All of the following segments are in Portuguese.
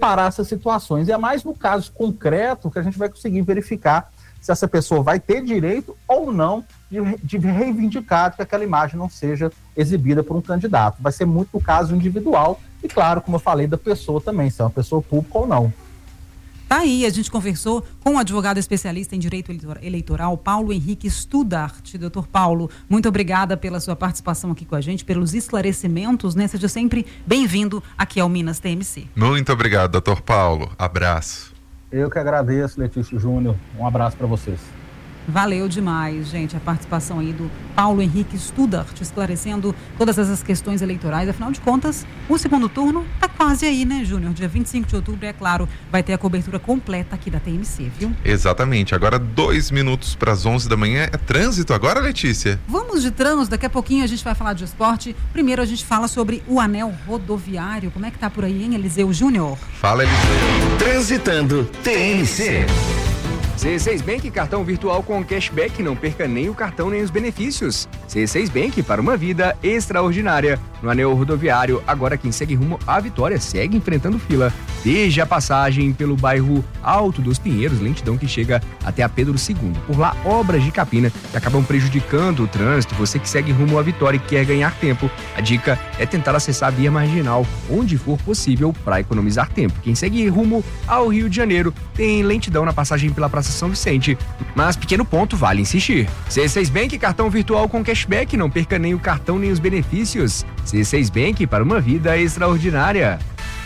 separar essas situações. E é mais no caso concreto que a gente vai conseguir verificar se essa pessoa vai ter direito ou não de reivindicar que aquela imagem não seja exibida por um candidato. Vai ser muito no caso individual e, claro, como eu falei, da pessoa também, se é uma pessoa pública ou não. Tá aí, a gente conversou com o advogado especialista em direito eleitoral, Paulo Henrique Studart. Doutor Paulo, muito obrigada pela sua participação aqui com a gente, pelos esclarecimentos, né? Seja sempre bem-vindo aqui ao Minas TMC. Muito obrigado, doutor Paulo. Abraço. Eu que agradeço, Letícia Júnior. Um abraço para vocês. Valeu demais, gente, a participação aí do Paulo Henrique Studart, esclarecendo todas essas questões eleitorais. Afinal de contas, o segundo turno tá quase aí, né, Júnior? Dia 25 de outubro, é claro, vai ter a cobertura completa aqui da TMC, viu? Exatamente. Agora 2 minutos para as 11 da manhã. É trânsito agora, Letícia? Vamos de trânsito. Daqui a pouquinho a gente vai falar de esporte. Primeiro a gente fala sobre o anel rodoviário. Como é que tá por aí, hein, Eliseu Júnior? Fala, Eliseu. Transitando TMC. C6 Bank, cartão virtual com cashback, não perca nem o cartão nem os benefícios. C6 Bank, para uma vida extraordinária. No anel rodoviário, agora quem segue rumo à vitória segue enfrentando fila. Desde a passagem pelo bairro Alto dos Pinheiros, lentidão que chega até a Pedro II. Por lá, obras de capina que acabam prejudicando o trânsito. Você que segue rumo à vitória e quer ganhar tempo, a dica é tentar acessar a via marginal, onde for possível, para economizar tempo. Quem segue rumo ao Rio de Janeiro tem lentidão na passagem pela Praça São Vicente, mas pequeno ponto, vale insistir. C6 Bank, cartão virtual com cashback, não perca nem o cartão nem os benefícios. C6 Bank, para uma vida extraordinária.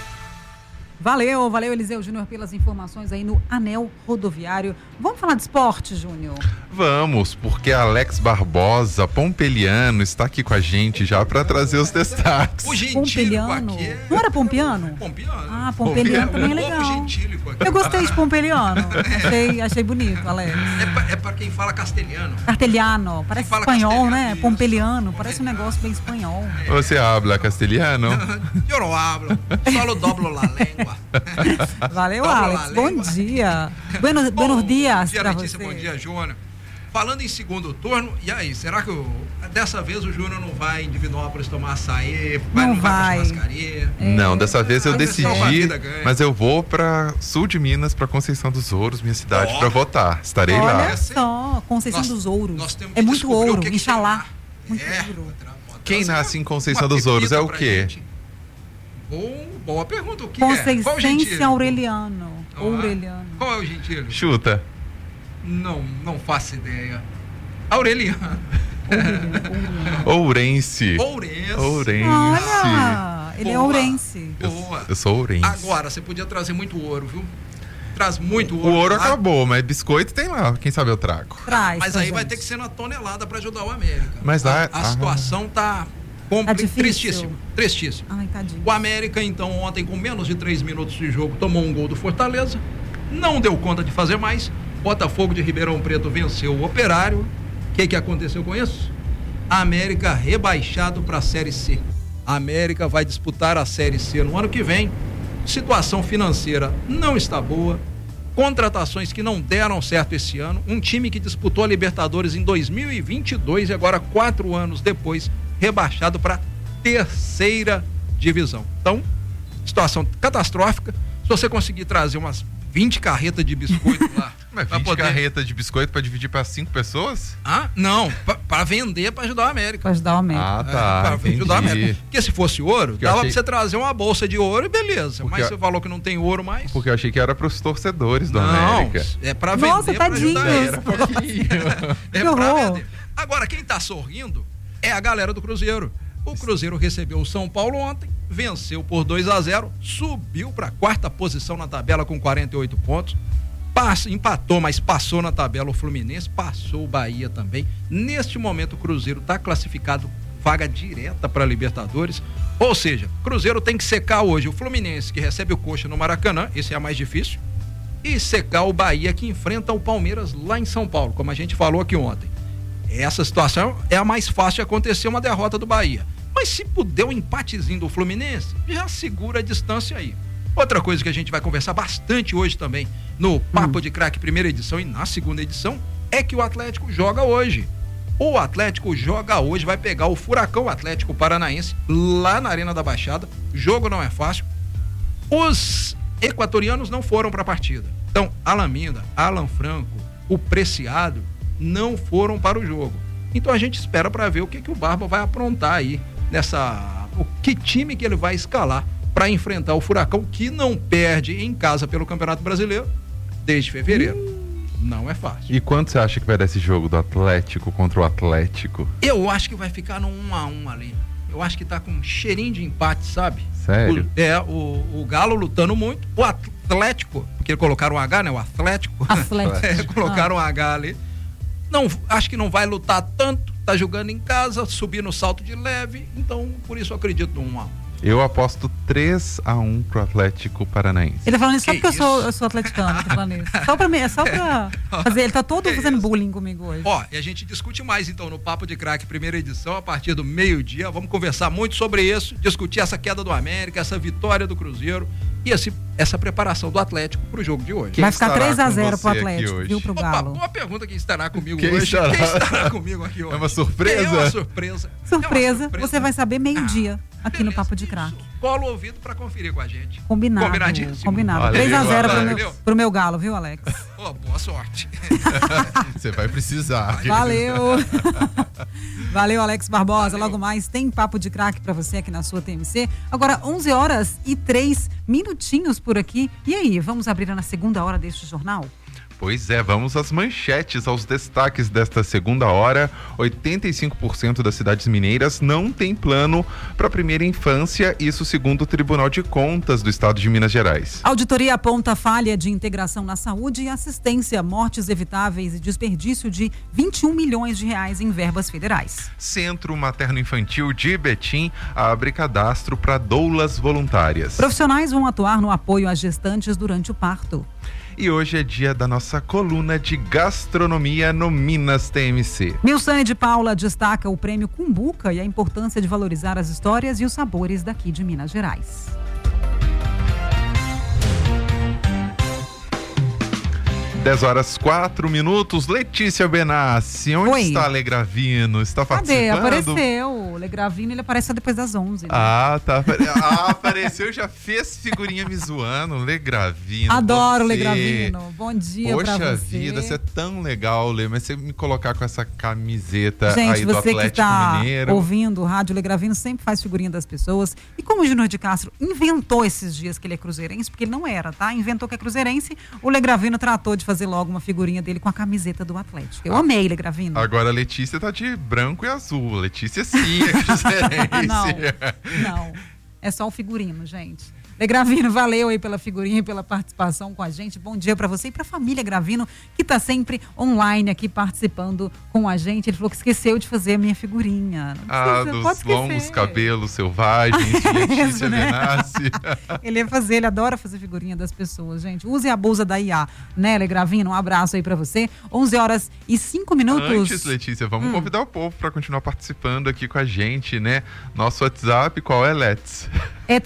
Valeu Eliseu Júnior pelas informações aí no anel rodoviário. Vamos falar de esporte, Júnior? Vamos, porque Alex Barbosa, pompeliano, está aqui com a gente já para trazer os destaques. O gentílico aqui. Não era pompiano? Pompiano. Ah, pompeliano também é legal. Gentílico aqui. Eu gostei de pompeliano. Achei bonito, Alex. É para quem fala castelhano. Castelhano, parece espanhol, né? Isso. Pompeliano, parece um negócio bem espanhol. Você habla castelhano? Eu não hablo, só doblo la língua. Valeu, Alex. Bom dia. Buenos dias para você. Bom dia, Júnior. Falando em segundo turno, e aí, será que dessa vez o Júnior não vai em Divinópolis tomar açaí? Não vai pra churrascaria? Não, dessa vez eu decidi, mas eu vou para sul de Minas, para Conceição dos Ouros, minha cidade, para votar. Estarei lá. Olha só, Conceição dos Ouros. É muito ouro, Inxalá. Muito ouro. Quem nasce em Conceição dos Ouros é o quê? Boa pergunta, o que Conceição Aureliano. Qual é o gentílico? Chuta. Não faço ideia. Aureliano. Ourense. Olha, ele é ourense. Eu sou ourense. Agora, você podia trazer muito ouro, viu? Traz muito ouro. O ouro acabou, mas biscoito tem lá. Quem sabe eu trago. Mas aí vai ter que ser na tonelada para ajudar o América. Mas lá a situação tá tristíssimo. Ai, tadinho. O América, então, ontem, com menos de 3 minutos de jogo, tomou um gol do Fortaleza. Não deu conta de fazer mais. Botafogo de Ribeirão Preto venceu o Operário. O que aconteceu com isso? A América rebaixado para a Série C. A América vai disputar a Série C no ano que vem. Situação financeira não está boa. Contratações que não deram certo esse ano. Um time que disputou a Libertadores em 2022 e agora, 4 anos depois, rebaixado para terceira divisão. Então, situação catastrófica. Se você conseguir trazer umas 20 carretas de biscoito lá. Mas 20 carretas de biscoito para dividir para 5 pessoas? Não, para vender, para ajudar a América. Para ajudar a América. Ah, tá. Para ajudar a América. Porque se fosse ouro, dava para você trazer uma bolsa de ouro e beleza. Mas você falou que não tem ouro mais. Porque eu achei que era para os torcedores do América. É para vender. Nossa, tadinho. É para vender. Agora, quem tá sorrindo é a galera do Cruzeiro. O Cruzeiro recebeu o São Paulo ontem, venceu por 2-0, subiu para a 4ª posição na tabela com 48 pontos. Empatou, mas passou na tabela o Fluminense, passou o Bahia também. Neste momento o Cruzeiro está classificado, vaga direta para a Libertadores. Ou seja, o Cruzeiro tem que secar hoje o Fluminense, que recebe o Coxa no Maracanã, esse é a mais difícil, e secar o Bahia, que enfrenta o Palmeiras lá em São Paulo, como a gente falou aqui ontem. Essa situação é a mais fácil de acontecer, uma derrota do Bahia. Mas se puder um empatezinho do Fluminense, já segura a distância aí. Outra coisa que a gente vai conversar bastante hoje também, no Papo de Craque primeira edição e na segunda edição, é que o Atlético joga hoje. O Atlético joga hoje, vai pegar o Furacão Atlético Paranaense lá na Arena da Baixada. O jogo não é fácil. Os equatorianos não foram para a partida. Então, Alan Minda, Alan Franco, o Preciado não foram para o jogo. Então a gente espera para ver o que o Barba vai aprontar aí que time que ele vai escalar para enfrentar o Furacão, que não perde em casa pelo Campeonato Brasileiro desde fevereiro. Não é fácil. E quanto você acha que vai dar esse jogo do Atlético contra o Atlético? Eu acho que vai ficar no 1-1 ali. Eu acho que tá com um cheirinho de empate, sabe? Sério? O Galo lutando muito. O Atlético, porque colocaram um H, né? O Atlético. Colocaram um H ali. Não, acho que não vai lutar tanto. Tá jogando em casa, subir no salto de leve. Então, por isso eu acredito no 1-1. Eu aposto 3-1 pro Atlético Paranaense. Ele tá falando isso só porque eu sou atleticano, tá falando isso. Só pra mim, é só pra fazer. Ele tá todo fazendo bullying comigo hoje. Ó, e a gente discute mais então no Papo de Craque, primeira edição, a partir do meio-dia. Vamos conversar muito sobre isso, discutir essa queda do América, essa vitória do Cruzeiro e essa preparação do Atlético pro jogo de hoje. Vai ficar 3-0 pro Atlético, viu, pro Galo. Boa pergunta, quem estará comigo hoje? Quem estará comigo aqui hoje? É uma surpresa? É uma surpresa. Surpresa, você vai saber meio-dia aqui no Papo de Craque. Cola o ouvido pra conferir com a gente. Combinado. Combinado. 3-0 pro meu Galo, viu, Alex? Boa sorte. Você vai precisar. Valeu. Valeu, Alex Barbosa. Logo mais tem Papo de Craque pra você aqui na sua TMC. Agora, 11h03 por aqui. E aí, vamos abrir na segunda hora deste jornal? Pois é, vamos às manchetes, aos destaques desta segunda hora. 85% das cidades mineiras não tem plano para a primeira infância, isso segundo o Tribunal de Contas do Estado de Minas Gerais. A auditoria aponta falha de integração na saúde e assistência, mortes evitáveis e desperdício de 21 milhões de reais em verbas federais. Centro Materno-Infantil de Betim abre cadastro para doulas voluntárias. Profissionais vão atuar no apoio às gestantes durante o parto. E hoje é dia da nossa coluna de gastronomia no Minas TMC. Nilsane de Paula destaca o prêmio Cumbuca e a importância de valorizar as histórias e os sabores daqui de Minas Gerais. 10h04. Letícia Benassi, onde está Legravino? Está participando? Cadê? Apareceu. O Legravino, ele aparece depois das 11. Né? Tá. Apareceu, já fez figurinha me zoando. Legravino. Adoro Legravino. Bom dia pra você. Poxa vida, você é tão legal, Lê, mas você me colocar com essa camiseta gente, aí do Atlético que tá Mineiro. Ouvindo o rádio, Legravino sempre faz figurinha das pessoas. E como o Júnior de Castro inventou esses dias que ele é cruzeirense, porque ele não era, tá? Inventou que é cruzeirense, o Legravino tratou de fazer logo uma figurinha dele com a camiseta do Atlético. Eu amei, Legravino. Agora a Letícia tá de branco e azul. Letícia sim é cruzeirense. Não. É só o figurino, gente. Legravino, valeu aí pela figurinha e pela participação com a gente. Bom dia pra você e pra família Gravino, que tá sempre online aqui participando com a gente. Ele falou que esqueceu de fazer a minha figurinha. Dos longos cabelos selvagens de Letícia Benassi. Ele adora fazer figurinha das pessoas, gente. Use a bolsa da IA, né, Legravino? Um abraço aí pra você. 11h05. Antes, Letícia, vamos convidar o povo pra continuar participando aqui com a gente, né? Nosso WhatsApp, qual é, Let's? É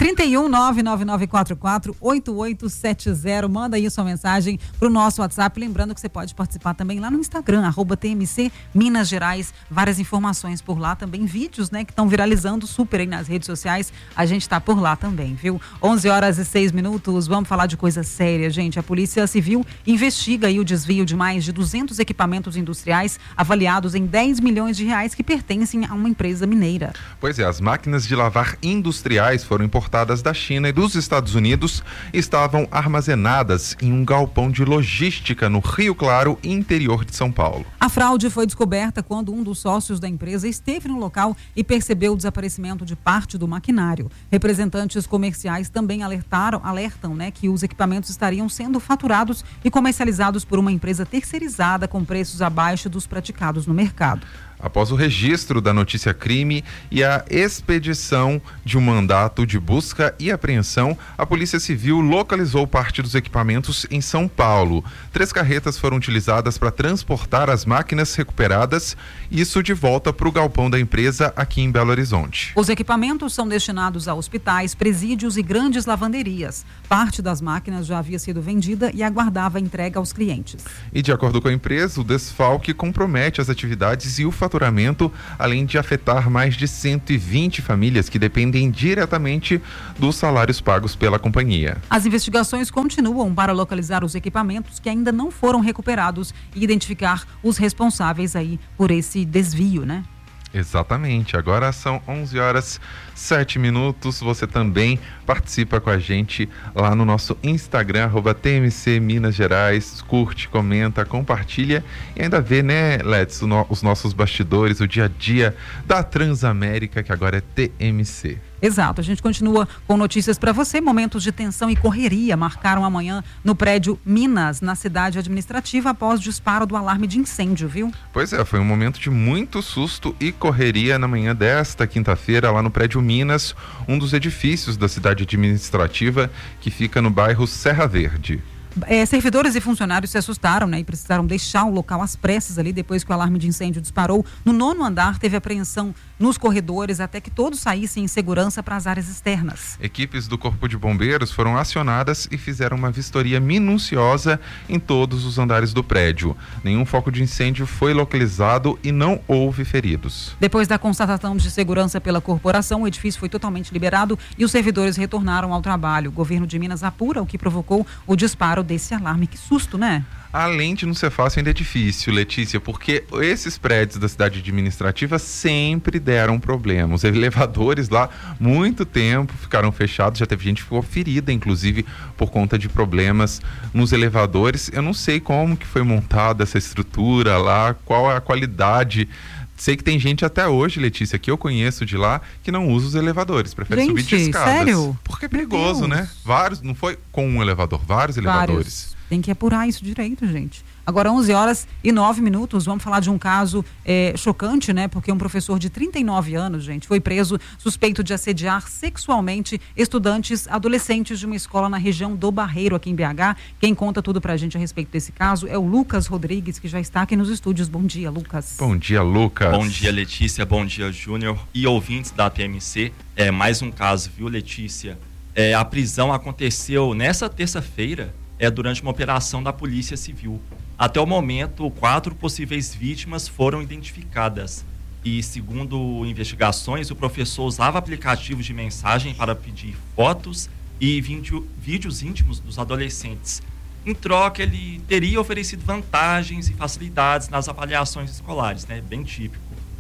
31999448870. Manda aí sua mensagem pro nosso WhatsApp. Lembrando que você pode participar também lá no Instagram, @TMC Minas Gerais. Várias informações por lá também. Vídeos, né, que estão viralizando super aí nas redes sociais. A gente tá por lá também, viu? 11h06. Vamos falar de coisa séria, gente. A Polícia Civil investiga aí o desvio de mais de 200 equipamentos industriais avaliados em 10 milhões de reais que pertencem a uma empresa mineira. Pois é, as máquinas de lavar industriais foram importadas da China e dos Estados Unidos, estavam armazenadas em um galpão de logística no Rio Claro, interior de São Paulo. A fraude foi descoberta quando um dos sócios da empresa esteve no local e percebeu o desaparecimento de parte do maquinário. Representantes comerciais também alertam, né, que os equipamentos estariam sendo faturados e comercializados por uma empresa terceirizada com preços abaixo dos praticados no mercado. Após o registro da notícia crime e a expedição de um mandato de busca e apreensão, a Polícia Civil localizou parte dos equipamentos em São Paulo. 3 carretas foram utilizadas para transportar as máquinas recuperadas, isso de volta para o galpão da empresa aqui em Belo Horizonte. Os equipamentos são destinados a hospitais, presídios e grandes lavanderias. Parte das máquinas já havia sido vendida e aguardava a entrega aos clientes. E de acordo com a empresa, o desfalque compromete as atividades e o faturamento faturamento, além de afetar mais de 120 famílias que dependem diretamente dos salários pagos pela companhia. As investigações continuam para localizar os equipamentos que ainda não foram recuperados e identificar os responsáveis aí por esse desvio, né? Exatamente, agora são 11h07. Você também participa com a gente lá no nosso Instagram, @TMC Minas Gerais, curte, comenta, compartilha e ainda vê, né, Let's, os nossos bastidores, o dia a dia da Transamérica, que agora é TMC. Exato, a gente continua com notícias para você. Momentos de tensão e correria marcaram amanhã no prédio Minas, na cidade administrativa, após disparo do alarme de incêndio, viu? Pois é, foi um momento de muito susto e correria na manhã desta quinta-feira, lá no prédio Minas, um dos edifícios da cidade administrativa que fica no bairro Serra Verde. Servidores e funcionários se assustaram, né, e precisaram deixar o local às pressas ali depois que o alarme de incêndio disparou. No 9º andar teve apreensão nos corredores até que todos saíssem em segurança para as áreas externas. Equipes do Corpo de Bombeiros foram acionadas e fizeram uma vistoria minuciosa em todos os andares do prédio. Nenhum foco de incêndio foi localizado e não houve feridos. Depois da constatação de segurança pela corporação, o edifício foi totalmente liberado e os servidores retornaram ao trabalho. O governo de Minas apura o que provocou o disparo desse alarme. Que susto, né? Além de não ser fácil, ainda é difícil, Letícia, porque esses prédios da cidade administrativa sempre deram problema. Os elevadores lá, muito tempo, ficaram fechados. Já teve gente que ficou ferida, inclusive, por conta de problemas nos elevadores. Eu não sei como que foi montada essa estrutura lá, qual é a qualidade. Sei que tem gente até hoje, Letícia, que eu conheço de lá, que não usa os elevadores, prefere subir de escadas. Sério? Porque é perigoso, né? Vários, não foi com um elevador, vários elevadores. Tem que apurar isso direito, gente. Agora, 11h09, vamos falar de um caso chocante, né? Porque um professor de 39 anos, gente, foi preso suspeito de assediar sexualmente estudantes adolescentes de uma escola na região do Barreiro, aqui em BH. Quem conta tudo pra gente a respeito desse caso é o Lucas Rodrigues, que já está aqui nos estúdios. Bom dia, Lucas. Bom dia, Lucas. Bom dia, Letícia. Bom dia, Júnior e ouvintes da TMC. Mais um caso, viu, Letícia? A prisão aconteceu nessa terça-feira, durante uma operação da Polícia Civil. Até o momento, 4 possíveis vítimas foram identificadas. E, segundo investigações, o professor usava aplicativos de mensagem para pedir fotos e vídeos íntimos dos adolescentes. Em troca, ele teria oferecido vantagens e facilidades nas avaliações escolares, né? Bem típico.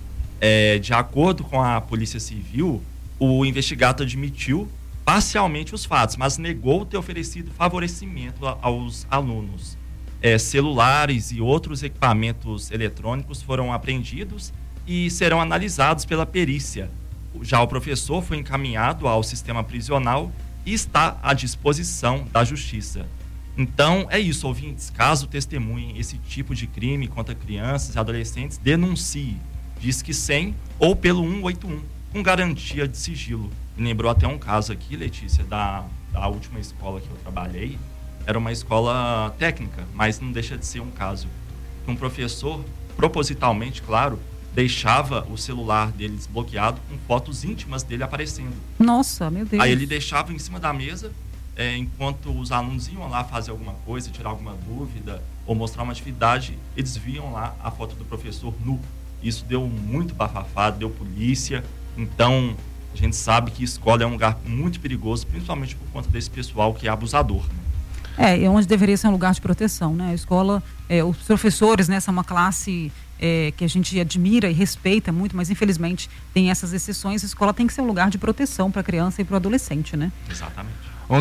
De acordo com a Polícia Civil, o investigado admitiu parcialmente os fatos, mas negou ter oferecido favorecimento aos alunos. Celulares e outros equipamentos eletrônicos foram apreendidos e serão analisados pela perícia. Já o professor foi encaminhado ao sistema prisional e está à disposição da Justiça. Então, é isso, ouvintes. Caso testemunhem esse tipo de crime contra crianças e adolescentes, denuncie. Disque 100 ou pelo 181, com garantia de sigilo. Me lembrou até um caso aqui, Letícia, da última escola que eu trabalhei. Era uma escola técnica, mas não deixa de ser um caso. Um professor, propositalmente, claro, deixava o celular dele desbloqueado com fotos íntimas dele aparecendo. Nossa, meu Deus. Aí ele deixava em cima da mesa, enquanto os alunos iam lá fazer alguma coisa, tirar alguma dúvida ou mostrar uma atividade, eles viam lá a foto do professor nu. Isso deu muito bafafá, deu polícia. Então, a gente sabe que escola é um lugar muito perigoso, principalmente por conta desse pessoal que é abusador, né? É onde deveria ser um lugar de proteção, né? A escola, os professores, né, são uma classe que a gente admira e respeita muito, mas infelizmente tem essas exceções. A escola tem que ser um lugar de proteção para a criança e para o adolescente, né? Exatamente.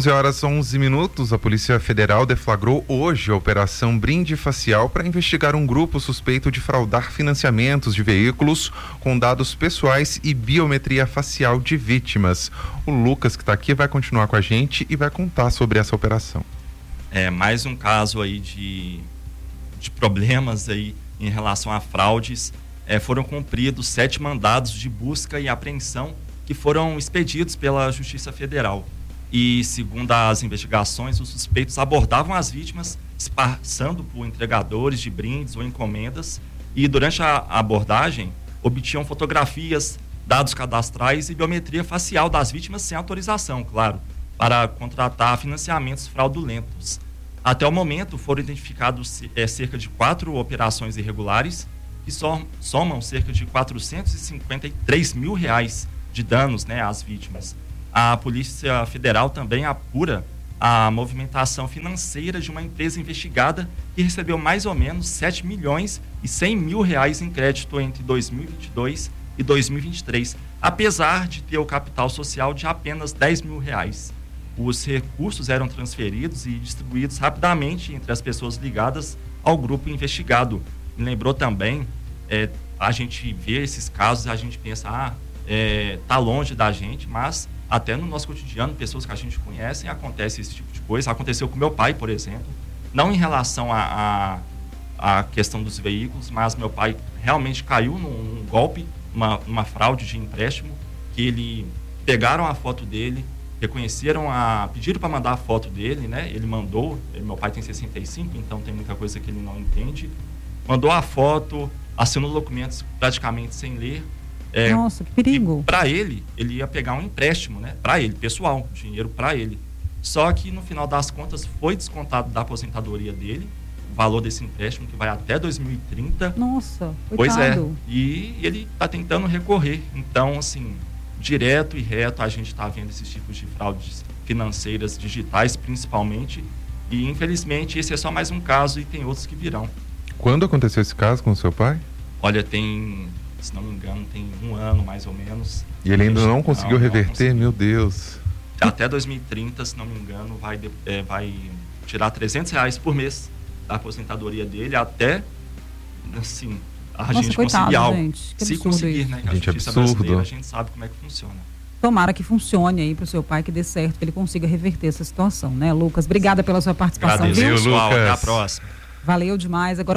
11h11, a Polícia Federal deflagrou hoje a Operação Brinde Facial para investigar um grupo suspeito de fraudar financiamentos de veículos com dados pessoais e biometria facial de vítimas. O Lucas, que está aqui, vai continuar com a gente e vai contar sobre essa operação. Mais um caso aí de problemas aí em relação a fraudes. Foram cumpridos 7 mandados de busca e apreensão que foram expedidos pela Justiça Federal. E, segundo as investigações, os suspeitos abordavam as vítimas passando por entregadores de brindes ou encomendas e, durante a abordagem, obtinham fotografias, dados cadastrais e biometria facial das vítimas sem autorização, claro, para contratar financiamentos fraudulentos. Até o momento, foram identificados cerca de 4 operações irregulares que somam cerca de R$453 mil de danos, né, às vítimas. A Polícia Federal também apura a movimentação financeira de uma empresa investigada que recebeu mais ou menos R$7.100.000 em crédito entre 2022 e 2023, apesar de ter o capital social de apenas R$10 mil. Os recursos eram transferidos e distribuídos rapidamente entre as pessoas ligadas ao grupo investigado. Me lembrou também, a gente vê esses casos, a gente pensa, tá longe da gente, mas até no nosso cotidiano, pessoas que a gente conhece, acontece esse tipo de coisa. Aconteceu com meu pai, por exemplo, não em relação à questão dos veículos, mas meu pai realmente caiu num golpe, uma fraude de empréstimo, que ele pegaram a foto dele, reconheceram, pediram para mandar a foto dele, né? Ele mandou, meu pai tem 65, então tem muita coisa que ele não entende. Mandou a foto, assinou documentos praticamente sem ler. Nossa, que perigo. Para ele ia pegar um empréstimo, né? Para ele, pessoal, dinheiro para ele. Só que no final das contas foi descontado da aposentadoria dele, o valor desse empréstimo que vai até 2030. Nossa, coitado. Pois é, e ele está tentando recorrer. Então, assim, direto e reto a gente está vendo esses tipos de fraudes financeiras digitais, principalmente. E infelizmente esse é só mais um caso e tem outros que virão. Quando aconteceu esse caso com o seu pai? Olha, se não me engano, tem 1 ano mais ou menos. E ele ainda não conseguiu reverter? Meu Deus. Até 2030, se não me engano, vai tirar R$300 por mês da aposentadoria dele até, assim, gente conseguir algo. Gente, se conseguir, isso, né? Que a justiça brasileira, a gente sabe como é que funciona. Tomara que funcione aí para o seu pai, que dê certo, que ele consiga reverter essa situação, né, Lucas? Obrigada pela sua participação. Agradeço, viu, pessoal. Até a próxima. Valeu demais. Agora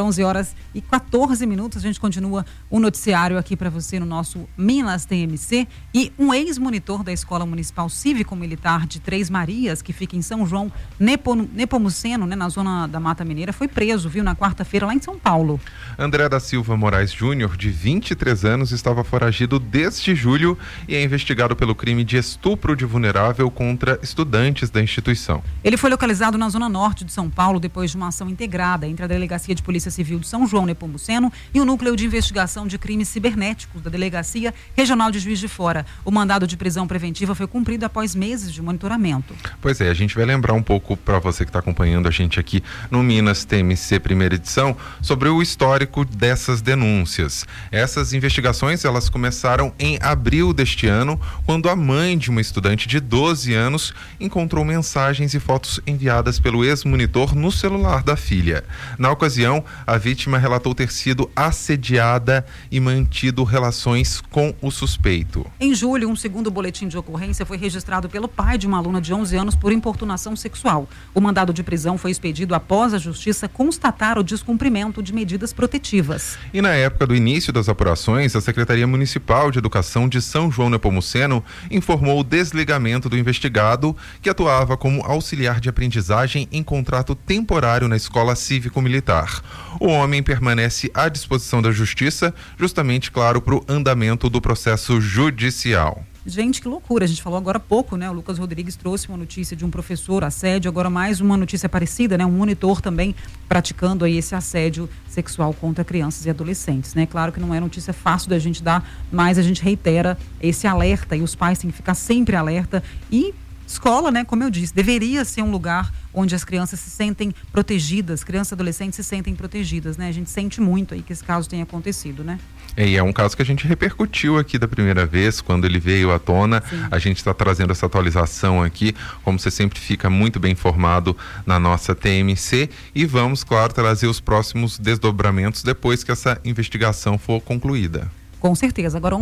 11h14, a gente continua o noticiário aqui para você no nosso Minas TMC. E um ex-monitor da Escola Municipal Cívico-Militar de Três Marias, que fica em São João Nepomuceno, né, na zona da Mata Mineira, foi preso, na quarta-feira lá em São Paulo. André da Silva Moraes Júnior, de 23 anos, estava foragido desde julho e é investigado pelo crime de estupro de vulnerável contra estudantes da instituição. Ele foi localizado na zona norte de São Paulo depois de uma ação integrada entre a Delegacia de Polícia Civil de São João Nepomuceno e o Núcleo de Investigação de Crimes Cibernéticos da Delegacia Regional de Juiz de Fora. O mandado de prisão preventiva foi cumprido após meses de monitoramento. Pois é, a gente vai lembrar um pouco para você que está acompanhando a gente aqui no Minas TMC primeira edição sobre o histórico dessas denúncias. Essas investigações, elas começaram em abril deste ano, quando a mãe de uma estudante de 12 anos encontrou mensagens e fotos enviadas pelo ex-monitor no celular da filha. Na ocasião, a vítima relatou ter sido assediada e mantido relações com o suspeito. Em julho, um segundo boletim de ocorrência foi registrado pelo pai de uma aluna de 11 anos por importunação sexual. O mandado de prisão foi expedido após a Justiça constatar o descumprimento de medidas protetivas. E na época do início das apurações, a Secretaria Municipal de Educação de São João Nepomuceno informou o desligamento do investigado, que atuava como auxiliar de aprendizagem em contrato temporário na escola cívico-militar. O homem permanece à disposição da Justiça, justamente, claro, para o andamento do processo judicial. Gente, que loucura, a gente falou agora há pouco, né? O Lucas Rodrigues trouxe uma notícia de um professor assédio, agora mais uma notícia parecida, né? Um monitor também praticando aí esse assédio sexual contra crianças e adolescentes, né? Claro que não é notícia fácil da gente dar, mas a gente reitera esse alerta e os pais têm que ficar sempre alerta. E escola, né, como eu disse, deveria ser um lugar onde as crianças se sentem protegidas, crianças e adolescentes se sentem protegidas, né? A gente sente muito aí que esse caso tenha acontecido, né? E é um caso que a gente repercutiu aqui da primeira vez, quando ele veio à tona. Sim. A gente está trazendo essa atualização aqui, como você sempre fica muito bem informado na nossa TMC, e vamos, claro, trazer os próximos desdobramentos depois que essa investigação for concluída. Com certeza. Agora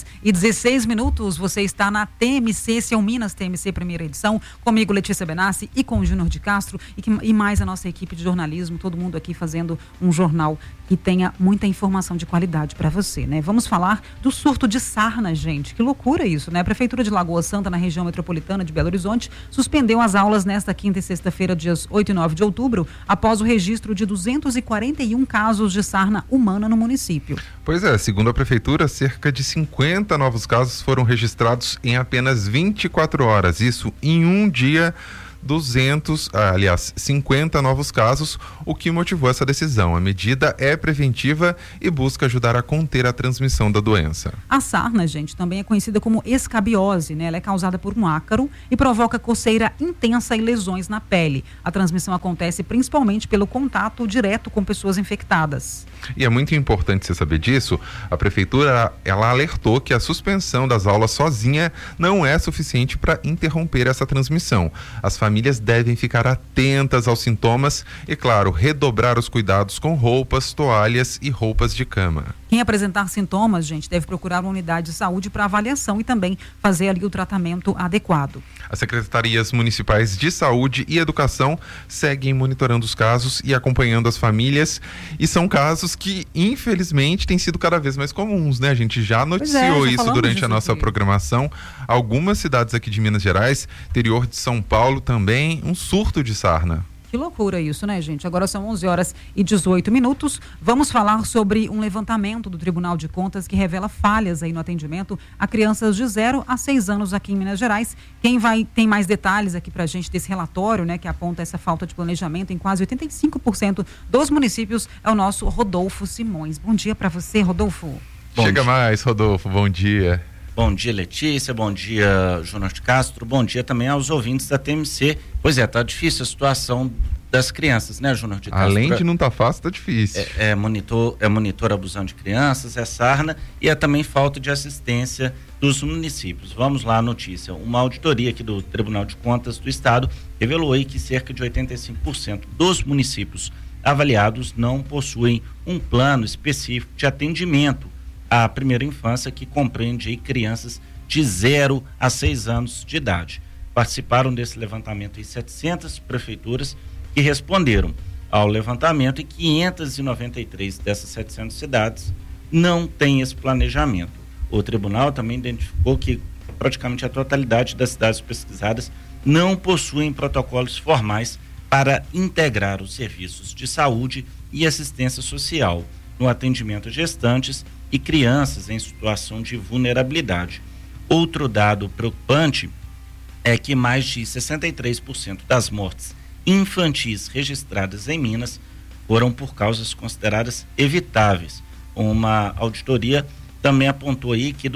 11h16, você está na TMC, esse é o Minas TMC primeira edição, comigo Letícia Benassi e com o Júnior de Castro e mais a nossa equipe de jornalismo, todo mundo aqui fazendo um jornal que tenha muita informação de qualidade para você, né? Vamos falar do surto de sarna, gente. Que loucura isso, né? A Prefeitura de Lagoa Santa, na região metropolitana de Belo Horizonte, suspendeu as aulas nesta quinta e sexta-feira, dias 8 e 9 de outubro, após o registro de 241 casos de sarna humana no município. Pois é, segundo a Prefeitura, cerca de 50 novos casos foram registrados em apenas 24 horas. Isso em um dia 50 novos casos, o que motivou essa decisão. A medida é preventiva e busca ajudar a conter a transmissão da doença. A sarna, gente, também é conhecida como escabiose, né? Ela é causada por um ácaro e provoca coceira intensa e lesões na pele. A transmissão acontece principalmente pelo contato direto com pessoas infectadas. E é muito importante você saber disso. A prefeitura, ela alertou que a suspensão das aulas sozinha não é suficiente para interromper essa transmissão. As famílias devem ficar atentas aos sintomas e, claro, redobrar os cuidados com roupas, toalhas e roupas de cama. Quem apresentar sintomas, gente, deve procurar uma unidade de saúde para avaliação e também fazer ali o tratamento adequado. As secretarias municipais de saúde e educação seguem monitorando os casos e acompanhando as famílias, e são casos que, infelizmente, têm sido cada vez mais comuns, né? A gente já noticiou isso durante a nossa programação. Algumas cidades aqui de Minas Gerais, interior de São Paulo também, um surto de sarna. Que loucura isso, né, gente? Agora são 11h18. Vamos falar sobre um levantamento do Tribunal de Contas que revela falhas aí no atendimento a crianças de 0 a 6 anos aqui em Minas Gerais. Quem tem mais detalhes aqui pra gente desse relatório, né, que aponta essa falta de planejamento em quase 85% dos municípios, é o nosso Rodolfo Simões. Bom dia para você, Rodolfo. Chega mais, Rodolfo. Bom dia. Bom dia, Letícia, bom dia, Júnior de Castro, bom dia também aos ouvintes da TMC. Pois é, tá difícil a situação das crianças, né, Júnior de Castro? Além de não tá fácil, tá difícil. É monitor abusando de crianças, é sarna e é também falta de assistência dos municípios. Vamos lá, a notícia. Uma auditoria aqui do Tribunal de Contas do Estado revelou aí que cerca de 85% dos municípios avaliados não possuem um plano específico de atendimento à primeira infância, que compreende aí crianças de 0 a 6 anos de idade. Participaram desse levantamento aí 700 prefeituras que responderam ao levantamento, e 593 dessas 700 cidades não têm esse planejamento. O tribunal também identificou que praticamente a totalidade das cidades pesquisadas não possuem protocolos formais para integrar os serviços de saúde e assistência social no atendimento a gestantes e crianças em situação de vulnerabilidade. Outro dado preocupante é que mais de 63% das mortes infantis registradas em Minas foram por causas consideradas evitáveis. Uma auditoria também apontou aí que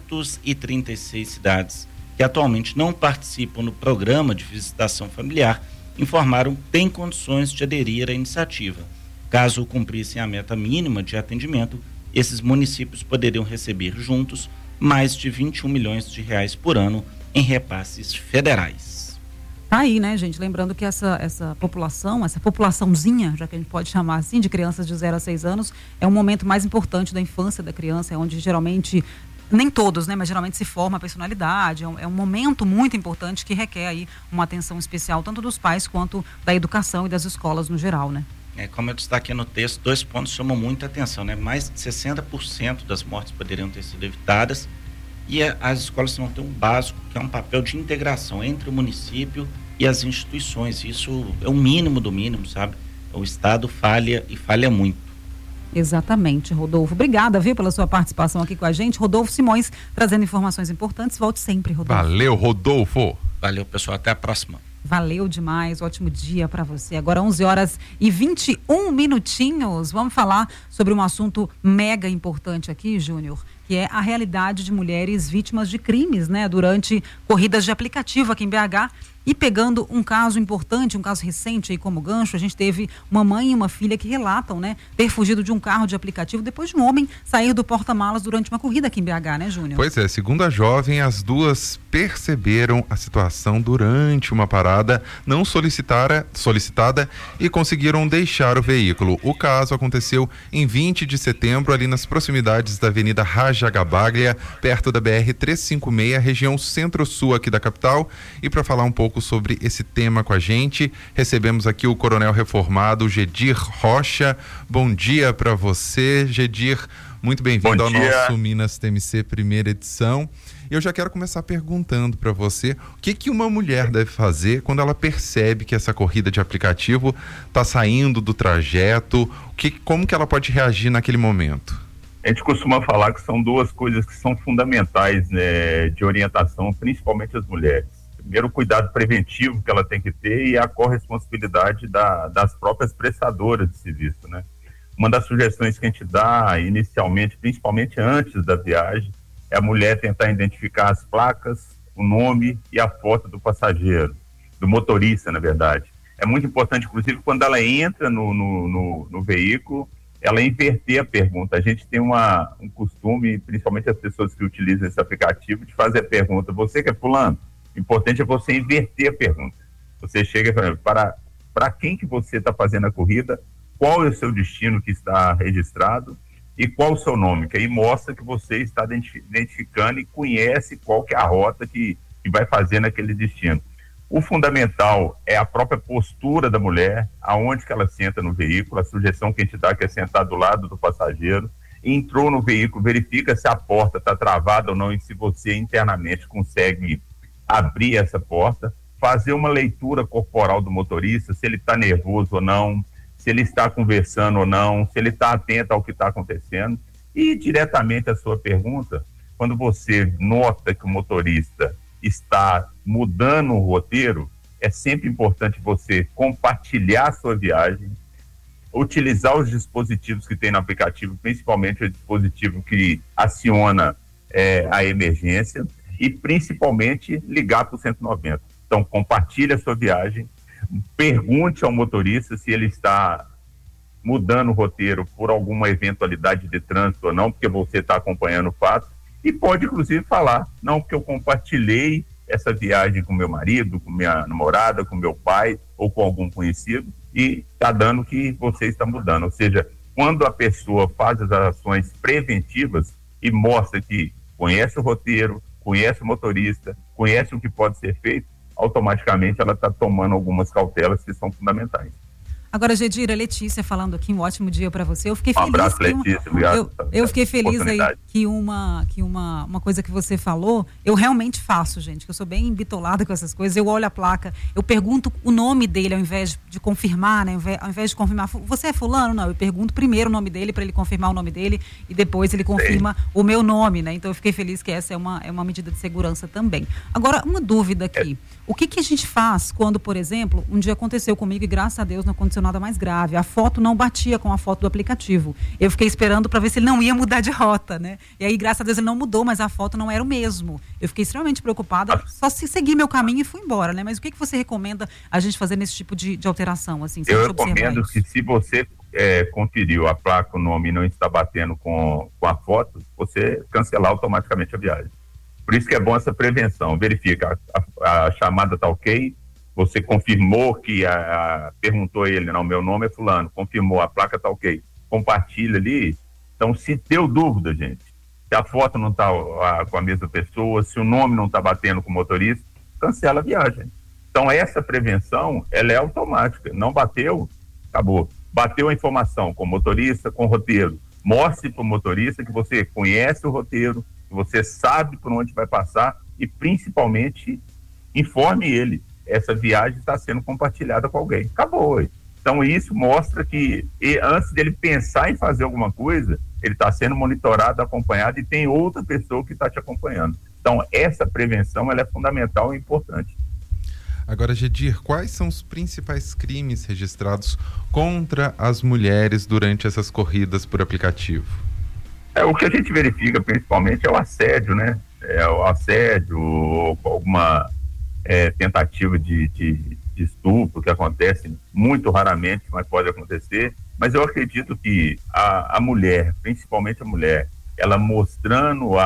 236 cidades que atualmente não participam no programa de visitação familiar informaram que têm condições de aderir à iniciativa. Caso cumprissem a meta mínima de atendimento, esses municípios poderiam receber juntos mais de 21 milhões de reais por ano em repasses federais. Tá aí, né, gente? Lembrando que essa populaçãozinha, já que a gente pode chamar assim, de crianças de 0 a 6 anos, é um momento mais importante da infância da criança, é onde geralmente, nem todos, né, mas geralmente se forma a personalidade, é um momento muito importante que requer aí uma atenção especial, tanto dos pais quanto da educação e das escolas no geral, né? Como eu destaquei no texto, 2 pontos chamam muita atenção, né? Mais de 60% das mortes poderiam ter sido evitadas, e as escolas não têm um básico, que é um papel de integração entre o município e as instituições. Isso é o mínimo do mínimo, sabe? O Estado falha e falha muito. Exatamente, Rodolfo. Obrigada, viu, pela sua participação aqui com a gente. Rodolfo Simões, trazendo informações importantes. Volte sempre, Rodolfo. Valeu, Rodolfo. Valeu, pessoal. Até a próxima. Valeu demais, ótimo dia para você. Agora 11h21. Vamos falar sobre um assunto mega importante aqui, Júnior, que é a realidade de mulheres vítimas de crimes, né, durante corridas de aplicativo aqui em BH. E pegando um caso importante, um caso recente aí como gancho, a gente teve uma mãe e uma filha que relatam, né, ter fugido de um carro de aplicativo depois de um homem sair do porta-malas durante uma corrida aqui em BH, né, Júnior? Pois é, segundo a jovem, as duas perceberam a situação durante uma parada não solicitada e conseguiram deixar o veículo. O caso aconteceu em 20 de setembro, ali nas proximidades da Avenida Rajagabaglia, perto da BR-356, região centro-sul aqui da capital. E para falar um pouco sobre esse tema com a gente, recebemos aqui o coronel reformado Gedir Rocha. Bom dia para você, Gedir. Muito bem-vindo ao nosso Minas TMC primeira edição. Eu já quero começar perguntando para você o que uma mulher deve fazer quando ela percebe que essa corrida de aplicativo está saindo do trajeto, como que ela pode reagir naquele momento? A gente costuma falar que são 2 coisas que são fundamentais, né, de orientação, principalmente as mulheres. primeiro, o cuidado preventivo que ela tem que ter e a corresponsabilidade das próprias prestadoras de serviço, né? Uma das sugestões que a gente dá inicialmente, principalmente antes da viagem, é a mulher tentar identificar as placas, o nome e a foto do passageiro, do motorista, na verdade. É muito importante, inclusive, quando ela entra no veículo, ela inverter a pergunta. A gente tem um costume, principalmente as pessoas que utilizam esse aplicativo, de fazer a pergunta: você que é fulano? O importante é você inverter a pergunta. Você chega e fala: para quem que você está fazendo a corrida, qual é o seu destino que está registrado e qual o seu nome, que aí mostra que você está identificando e conhece qual que é a rota que vai fazer naquele destino. O fundamental é a própria postura da mulher, aonde que ela senta no veículo. A sugestão que a gente dá que é sentar do lado do passageiro. Entrou no veículo, verifica se a porta está travada ou não e se você internamente consegue abrir essa porta. Fazer uma leitura corporal do motorista, se ele está nervoso ou não, se ele está conversando ou não, se ele está atento ao que está acontecendo. E diretamente a sua pergunta, quando você nota que o motorista está mudando o roteiro, é sempre importante você compartilhar a sua viagem, utilizar os dispositivos que tem no aplicativo, principalmente o dispositivo que aciona a emergência, e principalmente ligar para o 190. Então, compartilhe a sua viagem, pergunte ao motorista se ele está mudando o roteiro por alguma eventualidade de trânsito ou não, porque você está acompanhando o fato, e pode inclusive falar: não, porque eu compartilhei essa viagem com meu marido, com minha namorada, com meu pai ou com algum conhecido, e está dando que você está mudando. Ou seja, quando a pessoa faz as ações preventivas e mostra que conhece o roteiro, conhece o motorista, conhece o que pode ser feito, automaticamente ela está tomando algumas cautelas que são fundamentais. Agora, Gedira, Letícia falando aqui, um ótimo dia para você. Eu fiquei feliz. Um abraço, Letícia. Obrigado. Eu fiquei feliz aí que uma coisa que você falou, eu realmente faço, gente, que eu sou bem bitolada com essas coisas. Eu olho a placa, eu pergunto o nome dele ao invés de confirmar, né? Ao invés de confirmar, você é fulano? Não, eu pergunto primeiro o nome dele para ele confirmar o nome dele e depois ele confirma o meu nome, né? Então eu fiquei feliz que essa é uma medida de segurança também. Agora, uma dúvida aqui. O que a gente faz quando, por exemplo, um dia aconteceu comigo e graças a Deus não aconteceu nada mais grave. A foto não batia com a foto do aplicativo. Eu fiquei esperando para ver se ele não ia mudar de rota, né? E aí, graças a Deus, ele não mudou, mas a foto não era o mesmo. Eu fiquei extremamente preocupada, só se seguir meu caminho e fui embora, né? Mas o que você recomenda a gente fazer nesse tipo de alteração, assim? Eu recomendo que se você conferiu a placa, o nome e não está batendo com a foto, você cancelar automaticamente a viagem. Por isso que é bom essa prevenção. Verifica, a chamada está ok, você confirmou que perguntou a ele: não, meu nome é fulano, confirmou, a placa está ok, compartilha ali. Então, se deu dúvida, gente, se a foto não está com a mesma pessoa, se o nome não está batendo com o motorista, cancela a viagem. Então, essa prevenção, ela é automática. Não bateu, acabou. Bateu a informação com o motorista, com o roteiro. Mostre para o motorista que você conhece o roteiro, que você sabe por onde vai passar e, principalmente, informe ele: essa viagem está sendo compartilhada com alguém. Acabou. Então, isso mostra que antes dele pensar em fazer alguma coisa, ele está sendo monitorado, acompanhado, e tem outra pessoa que está te acompanhando. Então, essa prevenção, ela é fundamental e importante. Agora, Gedir, quais são os principais crimes registrados contra as mulheres durante essas corridas por aplicativo? O que a gente verifica principalmente é o assédio, né? O assédio, ou alguma tentativa de estupro, que acontece muito raramente, mas pode acontecer. Mas eu acredito que a mulher, principalmente a mulher, ela mostrando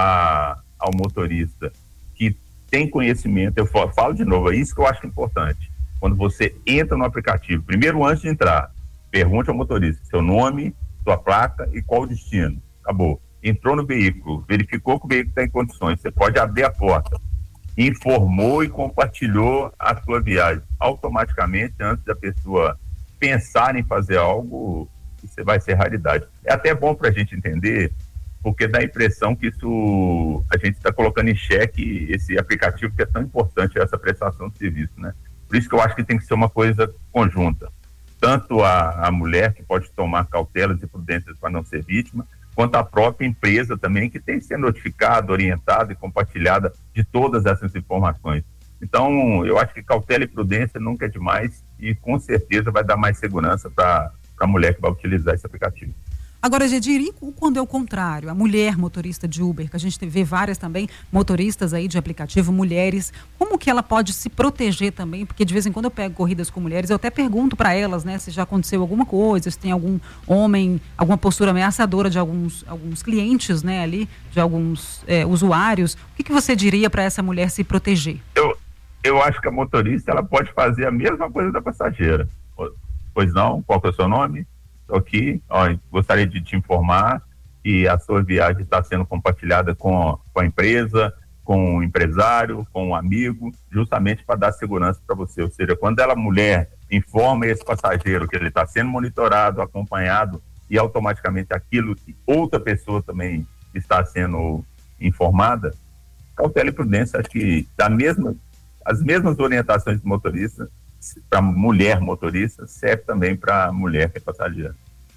ao motorista que tem conhecimento, eu falo de novo, é isso que eu acho importante. Quando você entra no aplicativo, primeiro, antes de entrar, pergunte ao motorista seu nome, sua placa e qual o destino. Acabou. Entrou no veículo, verificou que o veículo está em condições, você pode abrir a porta. Informou e compartilhou a sua viagem. Automaticamente, antes da pessoa pensar em fazer algo, isso vai ser raridade. É até bom para a gente entender, porque dá a impressão que isso, a gente está colocando em xeque esse aplicativo que é tão importante, essa prestação de serviço, né? Por isso que eu acho que tem que ser uma coisa conjunta. Tanto a mulher, que pode tomar cautelas e prudências para não ser vítima, quanto a própria empresa também, que tem que ser notificada, orientada e compartilhada de todas essas informações. Então, eu acho que cautela e prudência nunca é demais e com certeza vai dar mais segurança para a mulher que vai utilizar esse aplicativo. Agora, Gedir, e quando é o contrário? A mulher motorista de Uber, que a gente vê várias também motoristas aí de aplicativo, mulheres, como que ela pode se proteger também? Porque de vez em quando eu pego corridas com mulheres, eu até pergunto para elas, né, se já aconteceu alguma coisa, se tem algum homem, alguma postura ameaçadora de alguns clientes, né, ali, de alguns usuários. O que você diria para essa mulher se proteger? Eu acho que a motorista, ela pode fazer a mesma coisa da passageira. Pois não? Qual que é o seu nome? Aqui, gostaria de te informar que a sua viagem está sendo compartilhada com a empresa, com o empresário, com o amigo, justamente para dar segurança para você. Ou seja, quando a mulher informa esse passageiro que ele está sendo monitorado, acompanhado, e automaticamente aquilo que outra pessoa também está sendo informada, cautela e prudência, acho que as mesmas orientações do motorista para mulher motorista serve também para mulher que é passageira.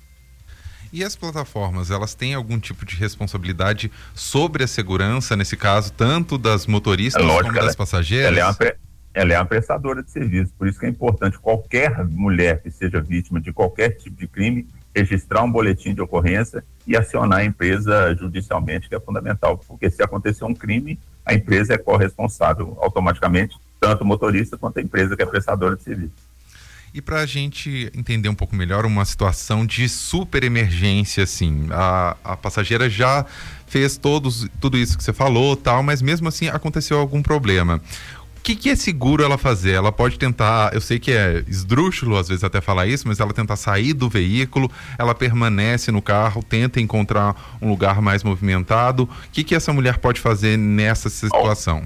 E as plataformas, elas têm algum tipo de responsabilidade sobre a segurança, nesse caso, tanto das motoristas como das passageiras? Ela é uma prestadora de serviço, por isso que é importante qualquer mulher que seja vítima de qualquer tipo de crime registrar um boletim de ocorrência e acionar a empresa judicialmente, que é fundamental, porque se acontecer um crime, a empresa é corresponsável automaticamente, tanto o motorista quanto a empresa que é prestadora de serviço. E para a gente entender um pouco melhor uma situação de super emergência, assim, a passageira já fez tudo isso que você falou, tal, mas mesmo assim aconteceu algum problema. O que é seguro ela fazer? Ela pode tentar, eu sei que é esdrúxulo às vezes até falar isso, mas ela tentar sair do veículo, ela permanece no carro, tenta encontrar um lugar mais movimentado. O que essa mulher pode fazer nessa situação?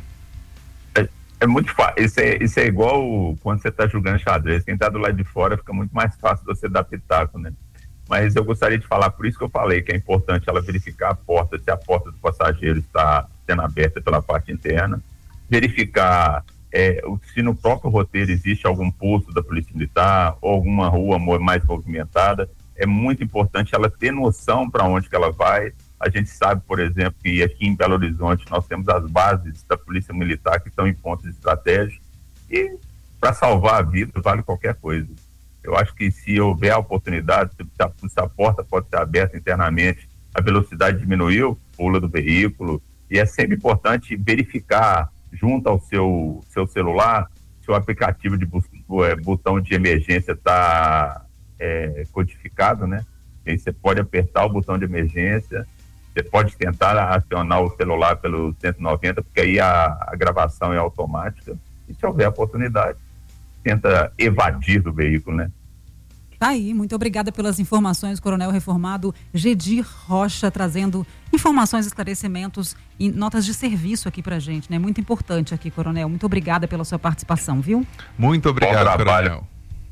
É muito fácil, isso é igual quando você está jogando xadrez, quem está do lado de fora fica muito mais fácil você dar pitaco, né? Mas eu gostaria de falar, por isso que eu falei que é importante ela verificar a porta, se a porta do passageiro está sendo aberta pela parte interna, verificar se no próprio roteiro existe algum posto da Polícia Militar ou alguma rua mais movimentada. É muito importante ela ter noção para onde que ela vai. A gente sabe, por exemplo, que aqui em Belo Horizonte nós temos as bases da Polícia Militar que estão em pontos estratégicos e para salvar a vida vale qualquer coisa. Eu acho que se houver a oportunidade, se a porta pode ser aberta internamente, a velocidade diminuiu, pula do veículo, e é sempre importante verificar junto ao seu celular se o aplicativo de botão de emergência está codificado, né? E aí você pode apertar o botão de emergência. Você pode tentar acionar o celular pelo 190, porque aí a gravação é automática. E se houver oportunidade, tenta evadir do veículo, né? Tá aí, muito obrigada pelas informações, Coronel Reformado Gedir Rocha, trazendo informações, esclarecimentos e notas de serviço aqui pra gente, né? Muito importante aqui, Coronel. Muito obrigada pela sua participação, viu? Muito obrigado, Coronel.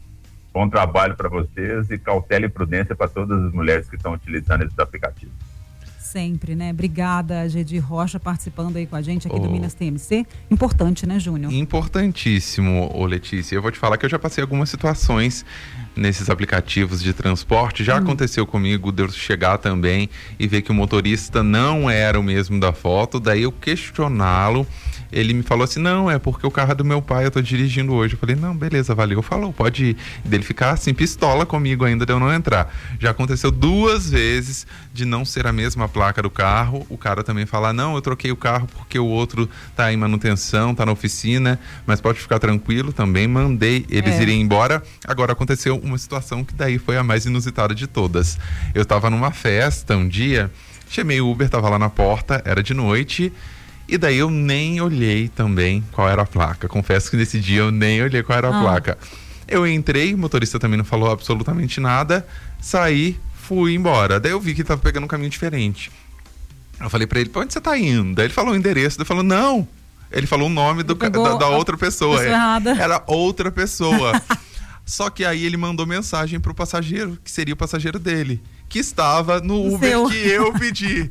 Bom trabalho para vocês e cautela e prudência para todas as mulheres que estão utilizando esses aplicativos. Sempre, né? Obrigada, Gedir Rocha, participando aí com a gente aqui do Minas TMC. Importante, né, Júnior? Importantíssimo, Letícia. Eu vou te falar que eu já passei algumas situações nesses aplicativos de transporte. Já aconteceu comigo de eu chegar também e ver que o motorista não era o mesmo da foto. Daí eu questioná-lo. Ele me falou assim, não, é porque o carro é do meu pai, eu tô dirigindo hoje. Eu falei, não, beleza, valeu, falou, pode ir. E dele ficar assim, pistola comigo ainda de eu não entrar. Já aconteceu 2 vezes de não ser a mesma placa do carro, o cara também falar, não, eu troquei o carro porque o outro tá em manutenção, tá na oficina, mas pode ficar tranquilo, também mandei eles irem embora. Agora aconteceu uma situação que daí foi a mais inusitada de todas. Eu tava numa festa um dia, chamei o Uber, tava lá na porta, era de noite, e daí eu nem olhei também qual era a placa. Confesso que nesse dia eu nem olhei qual era a placa. Eu entrei, o motorista também não falou absolutamente nada, saí, fui embora. Daí eu vi que ele tava pegando um caminho diferente. Eu falei pra ele, pra onde você tá indo? Daí ele falou o endereço, daí ele falou, não. Ele falou o nome da outra pessoa. Era outra pessoa. Só que aí ele mandou mensagem pro passageiro, que seria o passageiro dele, que estava no Uber que eu pedi.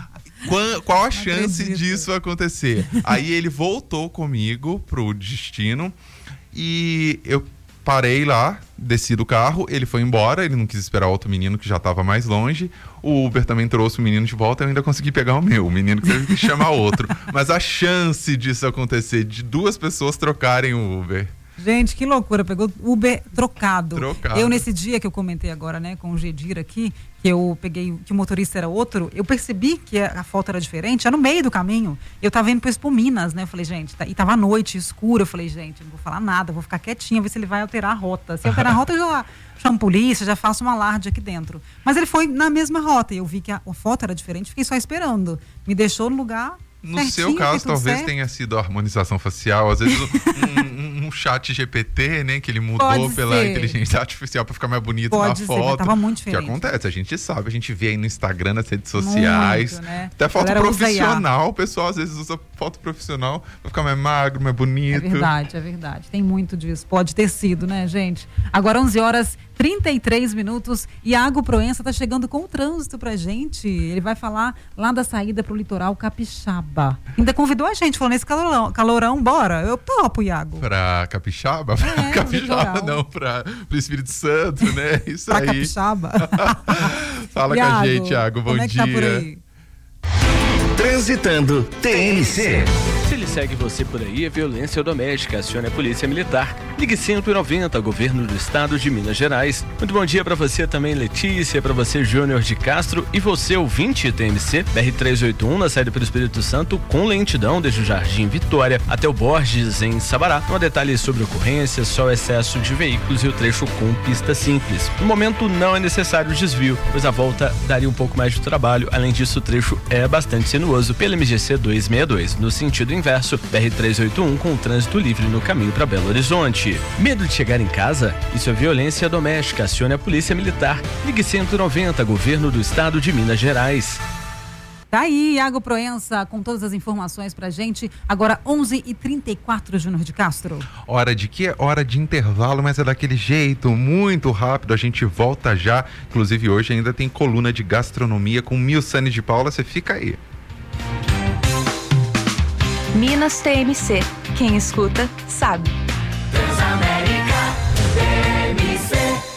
Qual a chance disso acontecer? Aí ele voltou comigo pro destino e eu Parei lá, desci do carro, ele foi embora, ele não quis esperar outro menino que já estava mais longe. O Uber também trouxe o menino de volta, eu ainda consegui pegar o meu. O menino que teve que chamar outro. Mas a chance disso acontecer, de duas pessoas trocarem o Uber... Gente, que loucura, pegou Uber trocado. Trocado. Eu, nesse dia que eu comentei agora, né, com o Gedir aqui, que eu peguei, que o motorista era outro, eu percebi que a foto era diferente, já no meio do caminho. Eu tava indo para Minas, né, eu falei, gente, e tava à noite, escuro, eu falei, gente, não vou falar nada, vou ficar quietinha, ver se ele vai alterar a rota. Se alterar a rota, eu já chamo polícia, já faço um alarde aqui dentro. Mas ele foi na mesma rota, e eu vi que a foto era diferente, fiquei só esperando. Me deixou no lugar... No seu caso, talvez tenha sido a harmonização facial, às vezes um chat GPT, né, que ele mudou pela inteligência artificial para ficar mais bonito na foto. Tava muito diferente. Que acontece, a gente sabe, a gente vê aí no Instagram, nas redes sociais, muito, né? Até foto profissional, o pessoal às vezes usa foto profissional para ficar mais magro, mais bonito. É verdade, tem muito disso, pode ter sido, né, gente? Agora 11h33, Iago Proença tá chegando com o trânsito pra gente, ele vai falar lá da saída pro litoral Capixaba. Ainda convidou a gente, falou nesse calorão, bora. Eu topo, Iago. Pra Capixaba? Pra Capixaba, não, pro Espírito Santo, né? Isso pra aí. Capixaba. Fala Iago, com a gente, Iago. Bom dia. Tá por aí? Transitando TNC. Se ele segue você por aí, é violência doméstica. Acione a Polícia Militar. Ligue 190, Governo do Estado de Minas Gerais. Muito bom dia pra você também, Letícia, pra você, Júnior de Castro, e você, ouvinte TMC, BR-381, na saída pelo Espírito Santo, com lentidão desde o Jardim Vitória até o Borges, em Sabará. Não há detalhes sobre ocorrências, só o excesso de veículos e o trecho com pista simples. No momento, não é necessário desvio, pois a volta daria um pouco mais de trabalho. Além disso, o trecho é bastante sinuoso pela MGC 262. No sentido inverso, BR-381 com o trânsito livre no caminho para Belo Horizonte. Medo de chegar em casa? Isso é violência doméstica. Acione a Polícia Militar. Ligue 190, Governo do Estado de Minas Gerais. Tá aí, Iago Proença, com todas as informações pra gente. Agora 11h34, Júnior de Castro. Hora de quê? Hora de intervalo, mas é daquele jeito, muito rápido. A gente volta já. Inclusive, hoje ainda tem coluna de gastronomia com Milsane de Paula. Você fica aí. Minas TMC. Quem escuta, sabe. Transamérica TMC.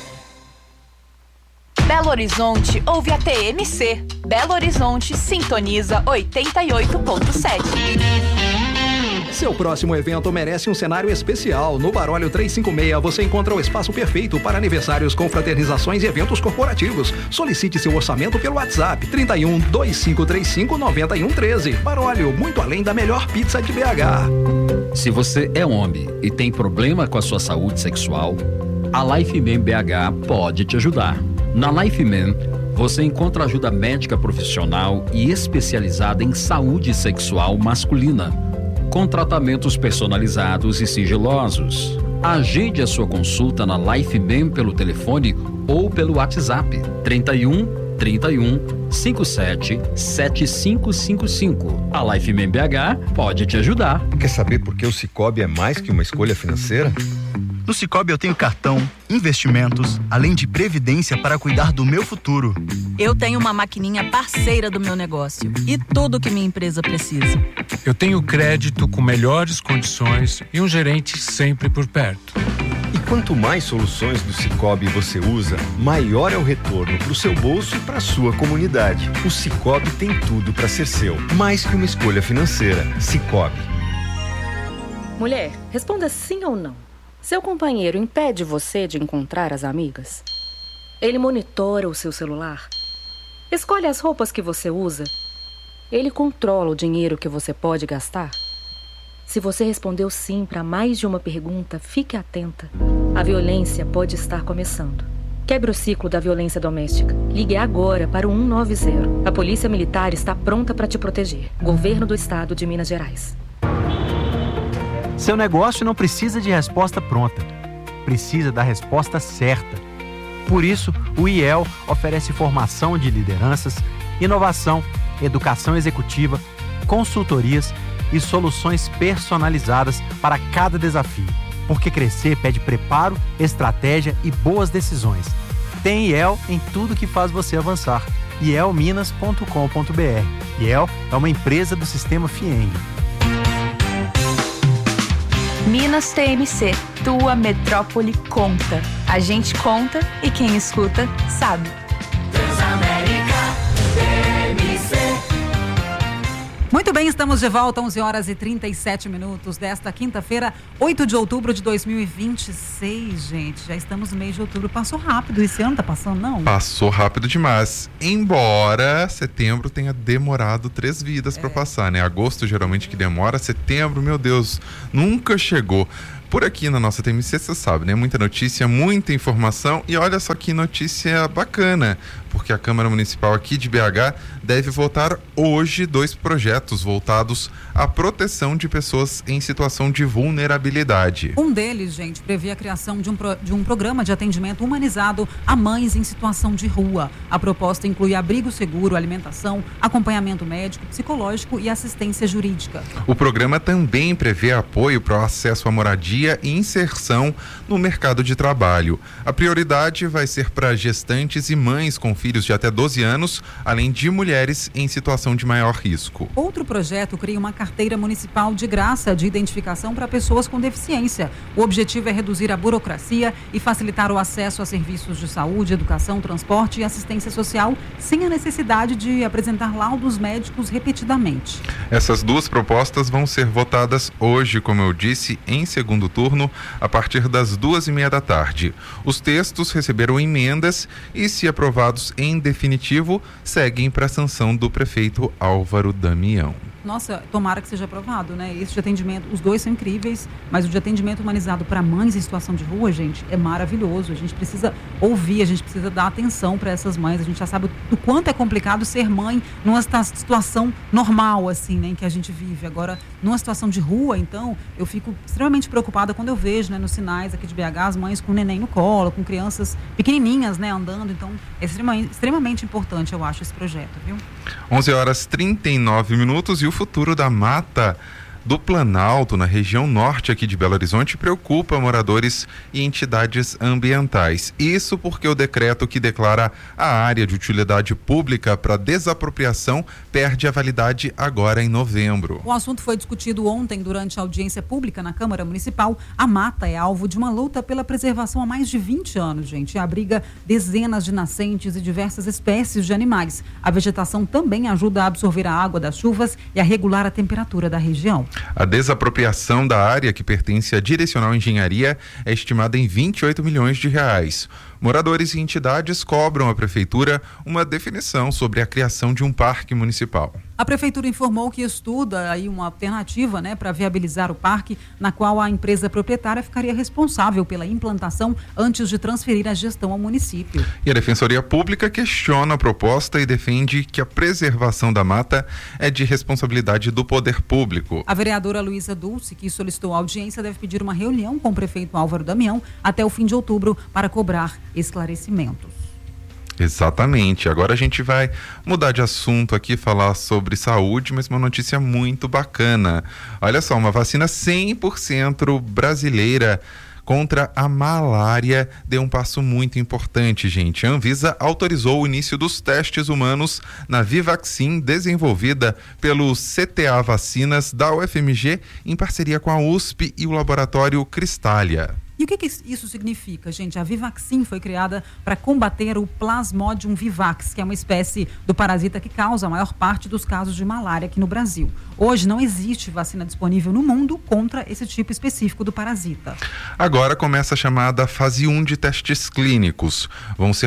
Belo Horizonte ouve a TMC. Belo Horizonte sintoniza 88.7. Seu próximo evento merece um cenário especial. No Baróleo 356 você encontra o espaço perfeito para aniversários, confraternizações e eventos corporativos. Solicite seu orçamento pelo WhatsApp 31 2535 9113. Baróleo, muito além da melhor pizza de BH. Se você é homem e tem problema com a sua saúde sexual, a Lifeman BH pode te ajudar. Na Lifeman, você encontra ajuda médica profissional e especializada em saúde sexual masculina, com tratamentos personalizados e sigilosos. Agende a sua consulta na Lifeman pelo telefone ou pelo WhatsApp 31 57 7555. A Lifeman BH pode te ajudar. Quer saber por que o Sicoob é mais que uma escolha financeira? No Sicoob eu tenho cartão, investimentos, além de previdência para cuidar do meu futuro. Eu tenho uma maquininha parceira do meu negócio e tudo que minha empresa precisa. Eu tenho crédito com melhores condições e um gerente sempre por perto. E quanto mais soluções do Sicoob você usa, maior é o retorno para o seu bolso e para a sua comunidade. O Sicoob tem tudo para ser seu, mais que uma escolha financeira. Sicoob. Mulher, responda sim ou não. Seu companheiro impede você de encontrar as amigas? Ele monitora o seu celular? Escolhe as roupas que você usa? Ele controla o dinheiro que você pode gastar? Se você respondeu sim para mais de uma pergunta, fique atenta. A violência pode estar começando. Quebre o ciclo da violência doméstica. Ligue agora para o 190. A Polícia Militar está pronta para te proteger. Governo do Estado de Minas Gerais. Seu negócio não precisa de resposta pronta. Precisa da resposta certa. Por isso, o IEL oferece formação de lideranças, inovação, educação executiva, consultorias e soluções personalizadas para cada desafio. Porque crescer pede preparo, estratégia e boas decisões. Tem IEL em tudo que faz você avançar. ielminas.com.br. IEL é uma empresa do Sistema FIENG. Minas TMC, tua metrópole conta. A gente conta e quem escuta sabe. Transamérica TMC. Muito bem, estamos de volta, 11h37 desta quinta-feira, 8 de outubro de 2026, gente. Já estamos no mês de outubro, passou rápido. Esse ano tá passando, não? Passou rápido demais. Embora setembro tenha demorado 3 vidas para passar, né? Agosto geralmente que demora, setembro, meu Deus, nunca chegou. Por aqui na nossa TMC, você sabe, né? Muita notícia, muita informação e olha só que notícia bacana, porque a Câmara Municipal aqui de BH deve votar hoje 2 projetos voltados à proteção de pessoas em situação de vulnerabilidade. Um deles, gente, prevê a criação de um programa de atendimento humanizado a mães em situação de rua. A proposta inclui abrigo seguro, alimentação, acompanhamento médico, psicológico e assistência jurídica. O programa também prevê apoio para o acesso à moradia e inserção no mercado de trabalho. A prioridade vai ser para gestantes e mães com filhos de até 12 anos, além de mulheres em situação de maior risco. Outro projeto cria uma carteira municipal de graça de identificação para pessoas com deficiência. O objetivo é reduzir a burocracia e facilitar o acesso a serviços de saúde, educação, transporte e assistência social, sem a necessidade de apresentar laudos médicos repetidamente. Essas 2 propostas vão ser votadas hoje, como eu disse, em segundo turno, a partir das 2h30 da tarde. Os textos receberam emendas e, se aprovados em definitivo, seguem para a sanção do prefeito Álvaro Damião. Nossa, tomara que seja aprovado, né? Esse de atendimento, os 2 são incríveis, mas o de atendimento humanizado para mães em situação de rua, gente, é maravilhoso. A gente precisa ouvir, a gente precisa dar atenção para essas mães. A gente já sabe do quanto é complicado ser mãe numa situação normal, assim, né, em que a gente vive. Agora, numa situação de rua, então, eu fico extremamente preocupada quando eu vejo, né, nos sinais aqui de BH, as mães com o neném no colo, com crianças pequenininhas, né, andando. Então, é extremamente importante, eu acho, esse projeto, viu? 11h39 e o futuro da mata do Planalto, na região norte aqui de Belo Horizonte, preocupa moradores e entidades ambientais. Isso porque o decreto que declara a área de utilidade pública para desapropriação perde a validade agora em novembro. O assunto foi discutido ontem durante a audiência pública na Câmara Municipal. A mata é alvo de uma luta pela preservação há mais de 20 anos, gente. Abriga dezenas de nascentes e diversas espécies de animais. A vegetação também ajuda a absorver a água das chuvas e a regular a temperatura da região. A desapropriação da área, que pertence à Direcional Engenharia, é estimada em 28 milhões de reais. Moradores e entidades cobram à Prefeitura uma definição sobre a criação de um parque municipal. A Prefeitura informou que estuda aí uma alternativa, né, para viabilizar o parque, na qual a empresa proprietária ficaria responsável pela implantação antes de transferir a gestão ao município. E a Defensoria Pública questiona a proposta e defende que a preservação da mata é de responsabilidade do poder público. A vereadora Luísa Dulce, que solicitou a audiência, deve pedir uma reunião com o prefeito Álvaro Damião até o fim de outubro para cobrar esclarecimentos. Exatamente. Agora a gente vai mudar de assunto aqui, falar sobre saúde, mas uma notícia muito bacana. Olha só, uma vacina 100% brasileira contra a malária deu um passo muito importante, gente. A Anvisa autorizou o início dos testes humanos na Vivaxin, desenvolvida pelo CTA Vacinas da UFMG em parceria com a USP e o laboratório Cristália. E o que isso significa, gente? A Vivaxin foi criada para combater o Plasmodium vivax, que é uma espécie do parasita que causa a maior parte dos casos de malária aqui no Brasil. Hoje não existe vacina disponível no mundo contra esse tipo específico do parasita. Agora começa a chamada fase 1 de testes clínicos. Vão ser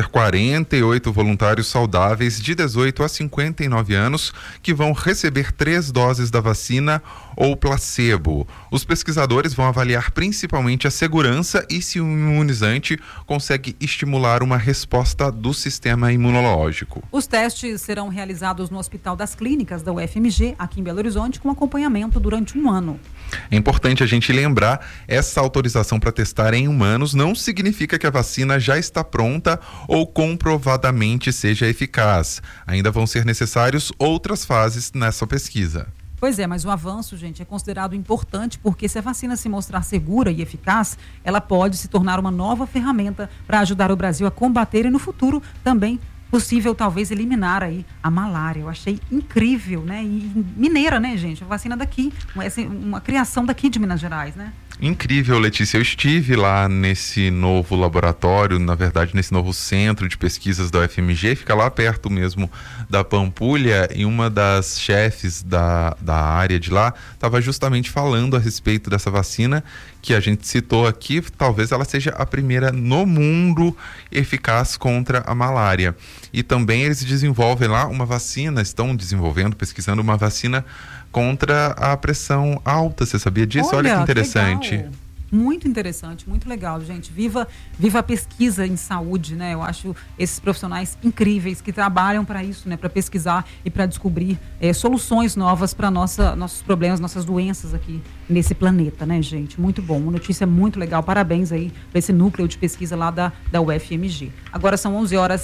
48 voluntários saudáveis de 18 a 59 anos que vão receber 3 doses da vacina ou placebo. Os pesquisadores vão avaliar principalmente a segurança e se o imunizante consegue estimular uma resposta do sistema imunológico. Os testes serão realizados no Hospital das Clínicas da UFMG, aqui em Belo Horizonte, com acompanhamento durante um ano. É importante a gente lembrar, essa autorização para testar em humanos não significa que a vacina já está pronta ou comprovadamente seja eficaz. Ainda vão ser necessários outras fases nessa pesquisa. Pois é, mas o avanço, gente, é considerado importante porque se a vacina se mostrar segura e eficaz, ela pode se tornar uma nova ferramenta para ajudar o Brasil a combater e no futuro também possível talvez eliminar aí a malária. Eu achei incrível, né? E mineira, né, gente? A vacina daqui, uma criação daqui de Minas Gerais, né? Incrível, Letícia. Eu estive lá nesse novo laboratório, na verdade, nesse novo centro de pesquisas da UFMG, fica lá perto mesmo da Pampulha, e uma das chefes da área de lá estava justamente falando a respeito dessa vacina que a gente citou aqui. Talvez ela seja a primeira no mundo eficaz contra a malária. E também eles desenvolvem lá uma vacina, estão desenvolvendo, pesquisando uma vacina contra a pressão alta. Você sabia disso? Olha que interessante. Legal. Muito interessante, muito legal, gente. Viva a pesquisa em saúde, né? Eu acho esses profissionais incríveis que trabalham para isso, né? Para pesquisar e para descobrir soluções novas para nossos problemas, nossas doenças aqui nesse planeta, né, gente? Muito bom, uma notícia muito legal. Parabéns aí para esse núcleo de pesquisa lá da UFMG. Agora são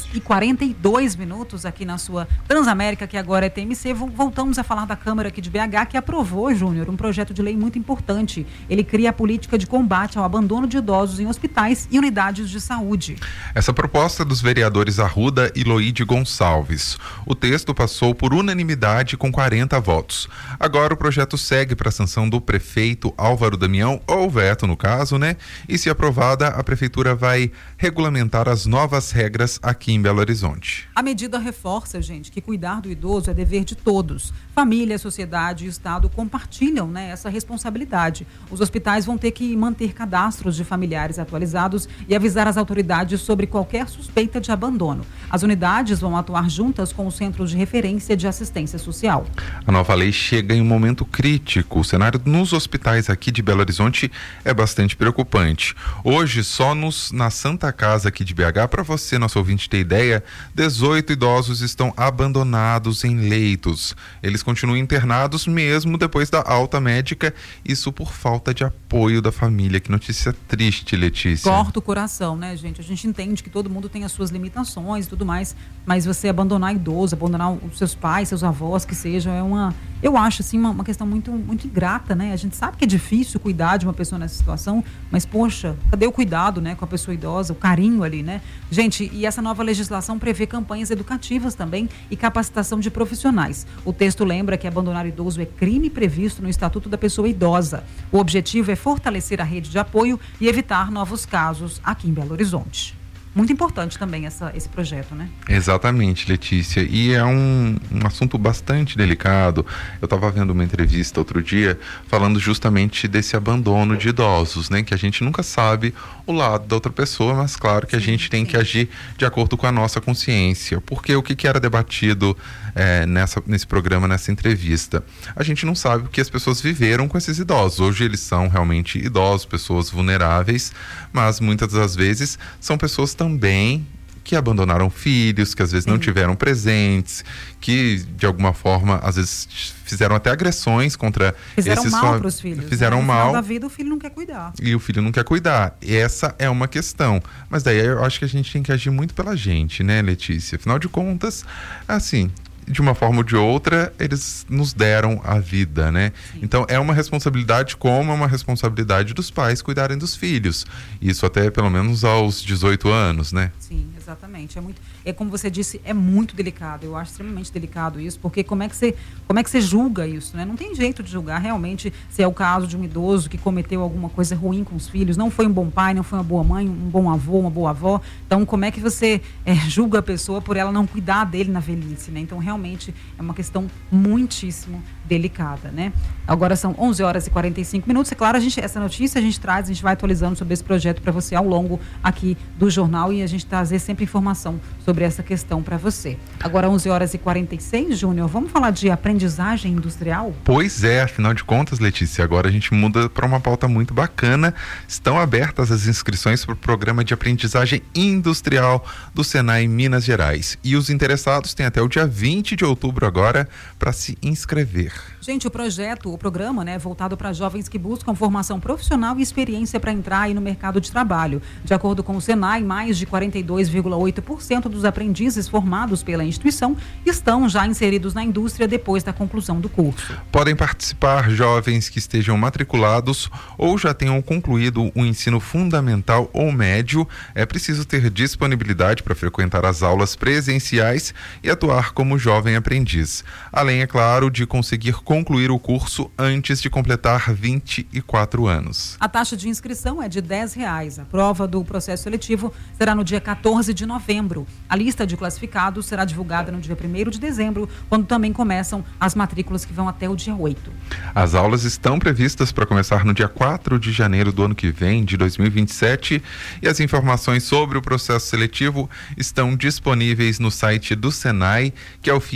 11h42 aqui na sua Transamérica, que agora é TMC. Voltamos a falar da Câmara aqui de BH, que aprovou, Júnior, um projeto de lei muito importante. Ele cria a política de combate ao abandono de idosos em hospitais e unidades de saúde. Essa proposta é dos vereadores Arruda e Loide Gonçalves. O texto passou por unanimidade com 40 votos. Agora o projeto segue para a sanção do prefeito Álvaro Damião, ou veto no caso, né? E se aprovada, a prefeitura vai regulamentar as novas regras aqui em Belo Horizonte. A medida reforça, gente, que cuidar do idoso é dever de todos. Família, sociedade e Estado compartilham, né, essa responsabilidade. Os hospitais vão ter que manter cadastros de familiares atualizados e avisar as autoridades sobre qualquer suspeita de abandono. As unidades vão atuar juntas com os centros de referência de assistência social. A nova lei chega em um momento crítico. O cenário nos hospitais aqui de Belo Horizonte é bastante preocupante. Hoje, só na Santa Casa aqui de BH, para você, nosso ouvinte, ter ideia, 18 idosos estão abandonados em leitos. Eles continuam internados mesmo depois da alta médica, isso por falta de apoio da família. Que notícia triste, Letícia. Corta o coração, né, gente? A gente entende que todo mundo tem as suas limitações e tudo mais, mas você abandonar idoso, abandonar os seus pais, seus avós, que seja, eu acho, assim, uma questão muito, muito ingrata, né? A gente sabe que é difícil cuidar de uma pessoa nessa situação, mas, poxa, cadê o cuidado, né, com a pessoa idosa, o carinho ali, né? Gente, e essa nova legislação prevê campanhas educativas também e capacitação de profissionais. O texto lembra que abandonar idoso é crime previsto no Estatuto da Pessoa Idosa. O objetivo é fortalecer a rede de apoio e evitar novos casos aqui em Belo Horizonte. Muito importante também esse projeto, né? Exatamente, Letícia. E é um assunto bastante delicado. Eu estava vendo uma entrevista outro dia falando justamente desse abandono de idosos, né? Que a gente nunca sabe o lado da outra pessoa, mas claro que a gente tem que agir de acordo com a nossa consciência. Porque o que era debatido nesse programa, nessa entrevista? A gente não sabe o que as pessoas viveram com esses idosos. Hoje eles são realmente idosos, pessoas vulneráveis, mas muitas das vezes são pessoas também que abandonaram filhos, que às vezes não tiveram presentes, que de alguma forma às vezes fizeram até agressões contra esses mal para os filhos. Fizeram no mal. final da vida o filho não quer cuidar. E o filho não quer cuidar. E essa é uma questão. Mas daí eu acho que a gente tem que agir muito pela gente, né, Letícia? Afinal de contas, assim, de uma forma ou de outra, eles nos deram a vida, né? Sim. Então é uma responsabilidade, como é uma responsabilidade dos pais cuidarem dos filhos. Isso até pelo menos aos 18 anos, né? Sim, exatamente. Como você disse, é muito delicado. Eu acho extremamente delicado isso, porque como é que você julga isso, né? Não tem jeito de julgar realmente se é o caso de um idoso que cometeu alguma coisa ruim com os filhos, não foi um bom pai, não foi uma boa mãe, um bom avô, uma boa avó. Então, como é que você julga a pessoa por ela não cuidar dele na velhice, né? Então, realmente é uma questão muitíssimo delicada, né? Agora são 11h45. É claro, essa notícia a gente vai atualizando sobre esse projeto para você ao longo aqui do jornal e a gente trazer sempre informação sobre essa questão para você. Agora 11h46, Júnior, vamos falar de aprendizagem industrial? Pois é, afinal de contas, Letícia, agora a gente muda para uma pauta muito bacana. Estão abertas as inscrições para o programa de aprendizagem industrial do Senai Minas Gerais. E os interessados têm até o dia 20 de outubro agora para se inscrever. Gente, o programa, né, voltado para jovens que buscam formação profissional e experiência para entrar aí no mercado de trabalho. De acordo com o Senai, mais de 42,5 60,8% dos aprendizes formados pela instituição estão já inseridos na indústria depois da conclusão do curso. Podem participar jovens que estejam matriculados ou já tenham concluído o ensino fundamental ou médio. É preciso ter disponibilidade para frequentar as aulas presenciais e atuar como jovem aprendiz. Além, é claro, de conseguir concluir o curso antes de completar 24 anos. A taxa de inscrição é de R$10. A prova do processo seletivo será no dia 14 de novembro. A lista de classificados será divulgada no dia 1º de dezembro, quando também começam as matrículas que vão até o dia 8. As aulas estão previstas para começar no dia 4 de janeiro do ano que vem, de 2027, e as informações sobre o processo seletivo estão disponíveis no site do Senai, que é o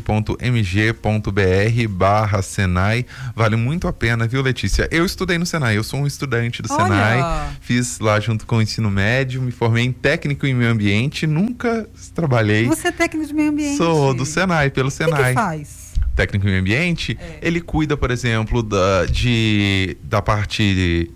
fieng.mg.br/Senai. Vale muito a pena, viu, Letícia? Eu estudei no Senai, eu sou um estudante do Senai, fiz lá junto com o ensino médio, me formei em técnico em meio ambiente, nunca trabalhei. Você é técnico de meio ambiente? Sou do Senai, pelo Senai. O que faz? Técnico em meio ambiente, ele cuida, por exemplo, da parte...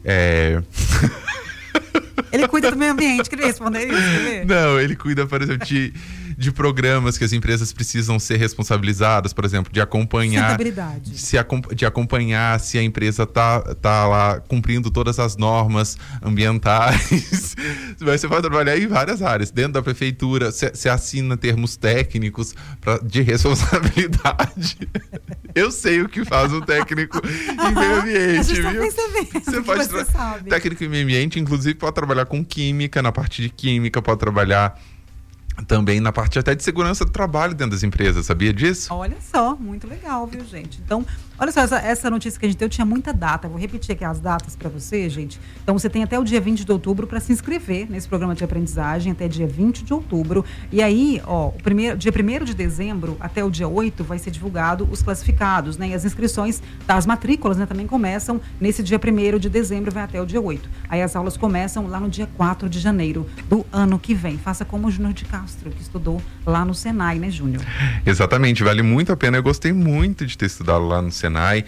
Ele cuida do meio ambiente, queria responder isso? Não, ele cuida, por exemplo, de programas que as empresas precisam ser responsabilizadas, por exemplo, de acompanhar de acompanhar se a empresa tá lá cumprindo todas as normas ambientais. Você vai trabalhar em várias áreas. Dentro da prefeitura, você assina termos técnicos de responsabilidade. Eu sei o que faz um técnico em meio ambiente, viu? Você pode técnico em meio ambiente, inclusive, pode trabalhar com química, na parte de química, pode trabalhar também na parte até de segurança do trabalho dentro das empresas, sabia disso? Olha só, muito legal, viu, gente? Então, olha só, essa notícia que a gente deu tinha muita data. Eu vou repetir aqui as datas para você, gente. Então, você tem até o dia 20 de outubro para se inscrever nesse programa de aprendizagem, até dia 20 de outubro. E aí, dia 1º de dezembro até o dia 8 vai ser divulgado os classificados, né? E as inscrições das matrículas, né, também começam nesse dia 1º de dezembro e vai até o dia 8. Aí as aulas começam lá no dia 4 de janeiro do ano que vem. Faça como o Júnior de Castro, que estudou lá no Senai, né, Júnior? Exatamente, vale muito a pena. Eu gostei muito de ter estudado lá no Senai.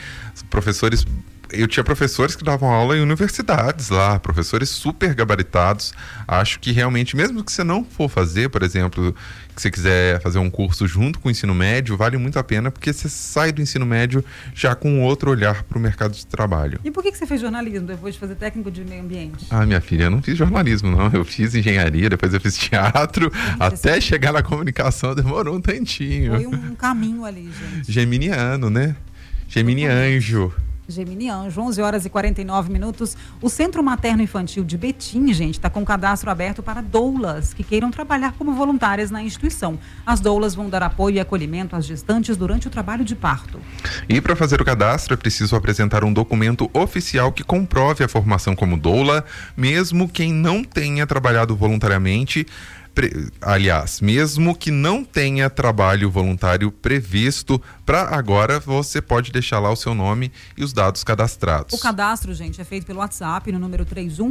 Eu tinha professores que davam aula em universidades lá, professores super gabaritados. Acho que realmente, mesmo que você não for fazer, por exemplo, que você quiser fazer um curso junto com o ensino médio, vale muito a pena, porque você sai do ensino médio já com outro olhar para o mercado de trabalho. E por que você fez jornalismo depois de fazer técnico de meio ambiente? Ah, minha filha, eu não fiz jornalismo, não. Eu fiz engenharia, depois eu fiz teatro, até chegar na comunicação demorou um tantinho. Foi um caminho ali, gente. Geminiano, né? Gemini Anjo. Gemini Anjo, 11h49. O Centro Materno Infantil de Betim, gente, está com o cadastro aberto para doulas que queiram trabalhar como voluntárias na instituição. As doulas vão dar apoio e acolhimento às gestantes durante o trabalho de parto. E para fazer o cadastro é preciso apresentar um documento oficial que comprove a formação como doula, mesmo quem não tenha trabalhado voluntariamente. Aliás, mesmo que não tenha trabalho voluntário previsto, para agora você pode deixar lá o seu nome e os dados cadastrados. O cadastro, gente, é feito pelo WhatsApp no número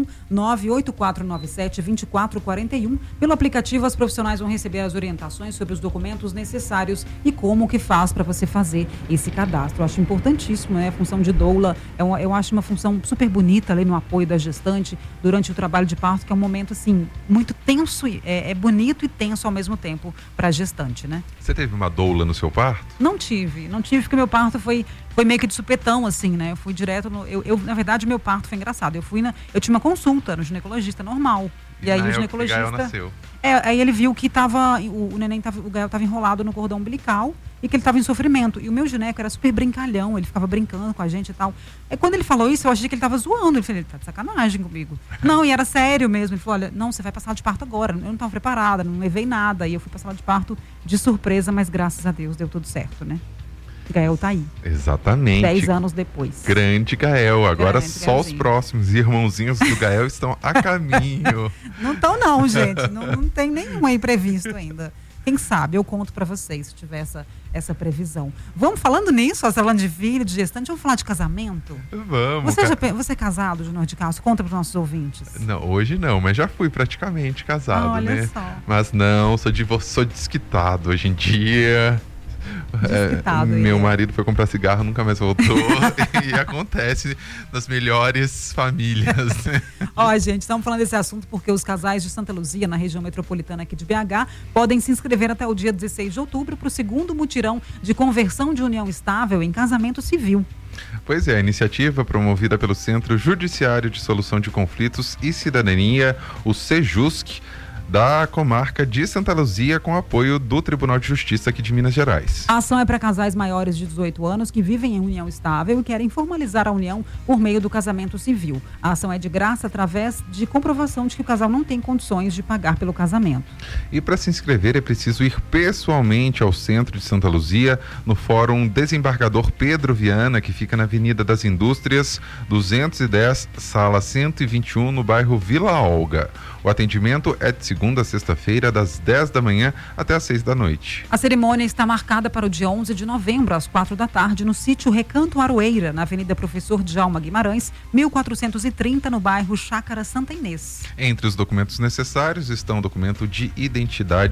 31984972441. Pelo aplicativo, as profissionais vão receber as orientações sobre os documentos necessários e como que faz para você fazer esse cadastro. Eu acho importantíssimo, né? A função de doula, eu acho uma função super bonita ali no apoio da gestante durante o trabalho de parto, que é um momento, assim, muito tenso, é bonito e tenso ao mesmo tempo para a gestante, né? Você teve uma doula no seu parto? Não tive porque meu parto foi meio que de supetão, assim, né? Eu fui direto na verdade, meu parto foi engraçado. Eu tinha uma consulta no ginecologista normal. E aí o ginecologista... Gael nasceu. Aí ele viu que o Gael estava enrolado no cordão umbilical e que ele estava em sofrimento. E o meu gineco era super brincalhão, ele ficava brincando com a gente e tal. Aí quando ele falou isso, eu achei que ele estava zoando. Ele falou, ele tá de sacanagem comigo. Não, e era sério mesmo. Ele falou, olha, não, você vai passar de parto agora. Eu não estava preparada, não levei nada. E eu fui passar de parto de surpresa, mas graças a Deus deu tudo certo, né? Gael tá aí. Exatamente. 10 anos depois. Grande Gael. Agora só Gaelzinho. Os próximos irmãozinhos do Gael estão a caminho. Não estão não, gente. Não tem nenhum aí previsto ainda. Quem sabe, eu conto pra vocês se tiver essa previsão. Vamos falando nisso, falando de filho, de gestante, vamos falar de casamento? Vamos. Você é casado, Júnior de Castro? Conta pros nossos ouvintes. Não, hoje não, mas já fui praticamente casado, olha né? Só. Mas não, sou desquitado hoje em dia. Meu marido foi comprar cigarro, nunca mais voltou. E acontece nas melhores famílias. Ó, gente, estamos falando desse assunto porque os casais de Santa Luzia, na região metropolitana aqui de BH, podem se inscrever até o dia 16 de outubro para o segundo mutirão de conversão de união estável em casamento civil. Pois é, a iniciativa promovida pelo Centro Judiciário de Solução de Conflitos e Cidadania, o CEJUSC, da comarca de Santa Luzia, com apoio do Tribunal de Justiça aqui de Minas Gerais. A ação é para casais maiores de 18 anos que vivem em união estável e querem formalizar a união por meio do casamento civil. A ação é de graça através de comprovação de que o casal não tem condições de pagar pelo casamento. E para se inscrever é preciso ir pessoalmente ao centro de Santa Luzia, no Fórum Desembargador Pedro Viana, que fica na Avenida das Indústrias, 210, sala 121, no bairro Vila Olga. O atendimento é de segunda a sexta-feira, das 10 da manhã até às 6 da noite. A cerimônia está marcada para o dia 11 de novembro, às 4 da tarde, no sítio Recanto Aroeira, na Avenida Professor Djalma Guimarães, 1430, no bairro Chácara Santa Inês. Entre os documentos necessários estão o documento de identidade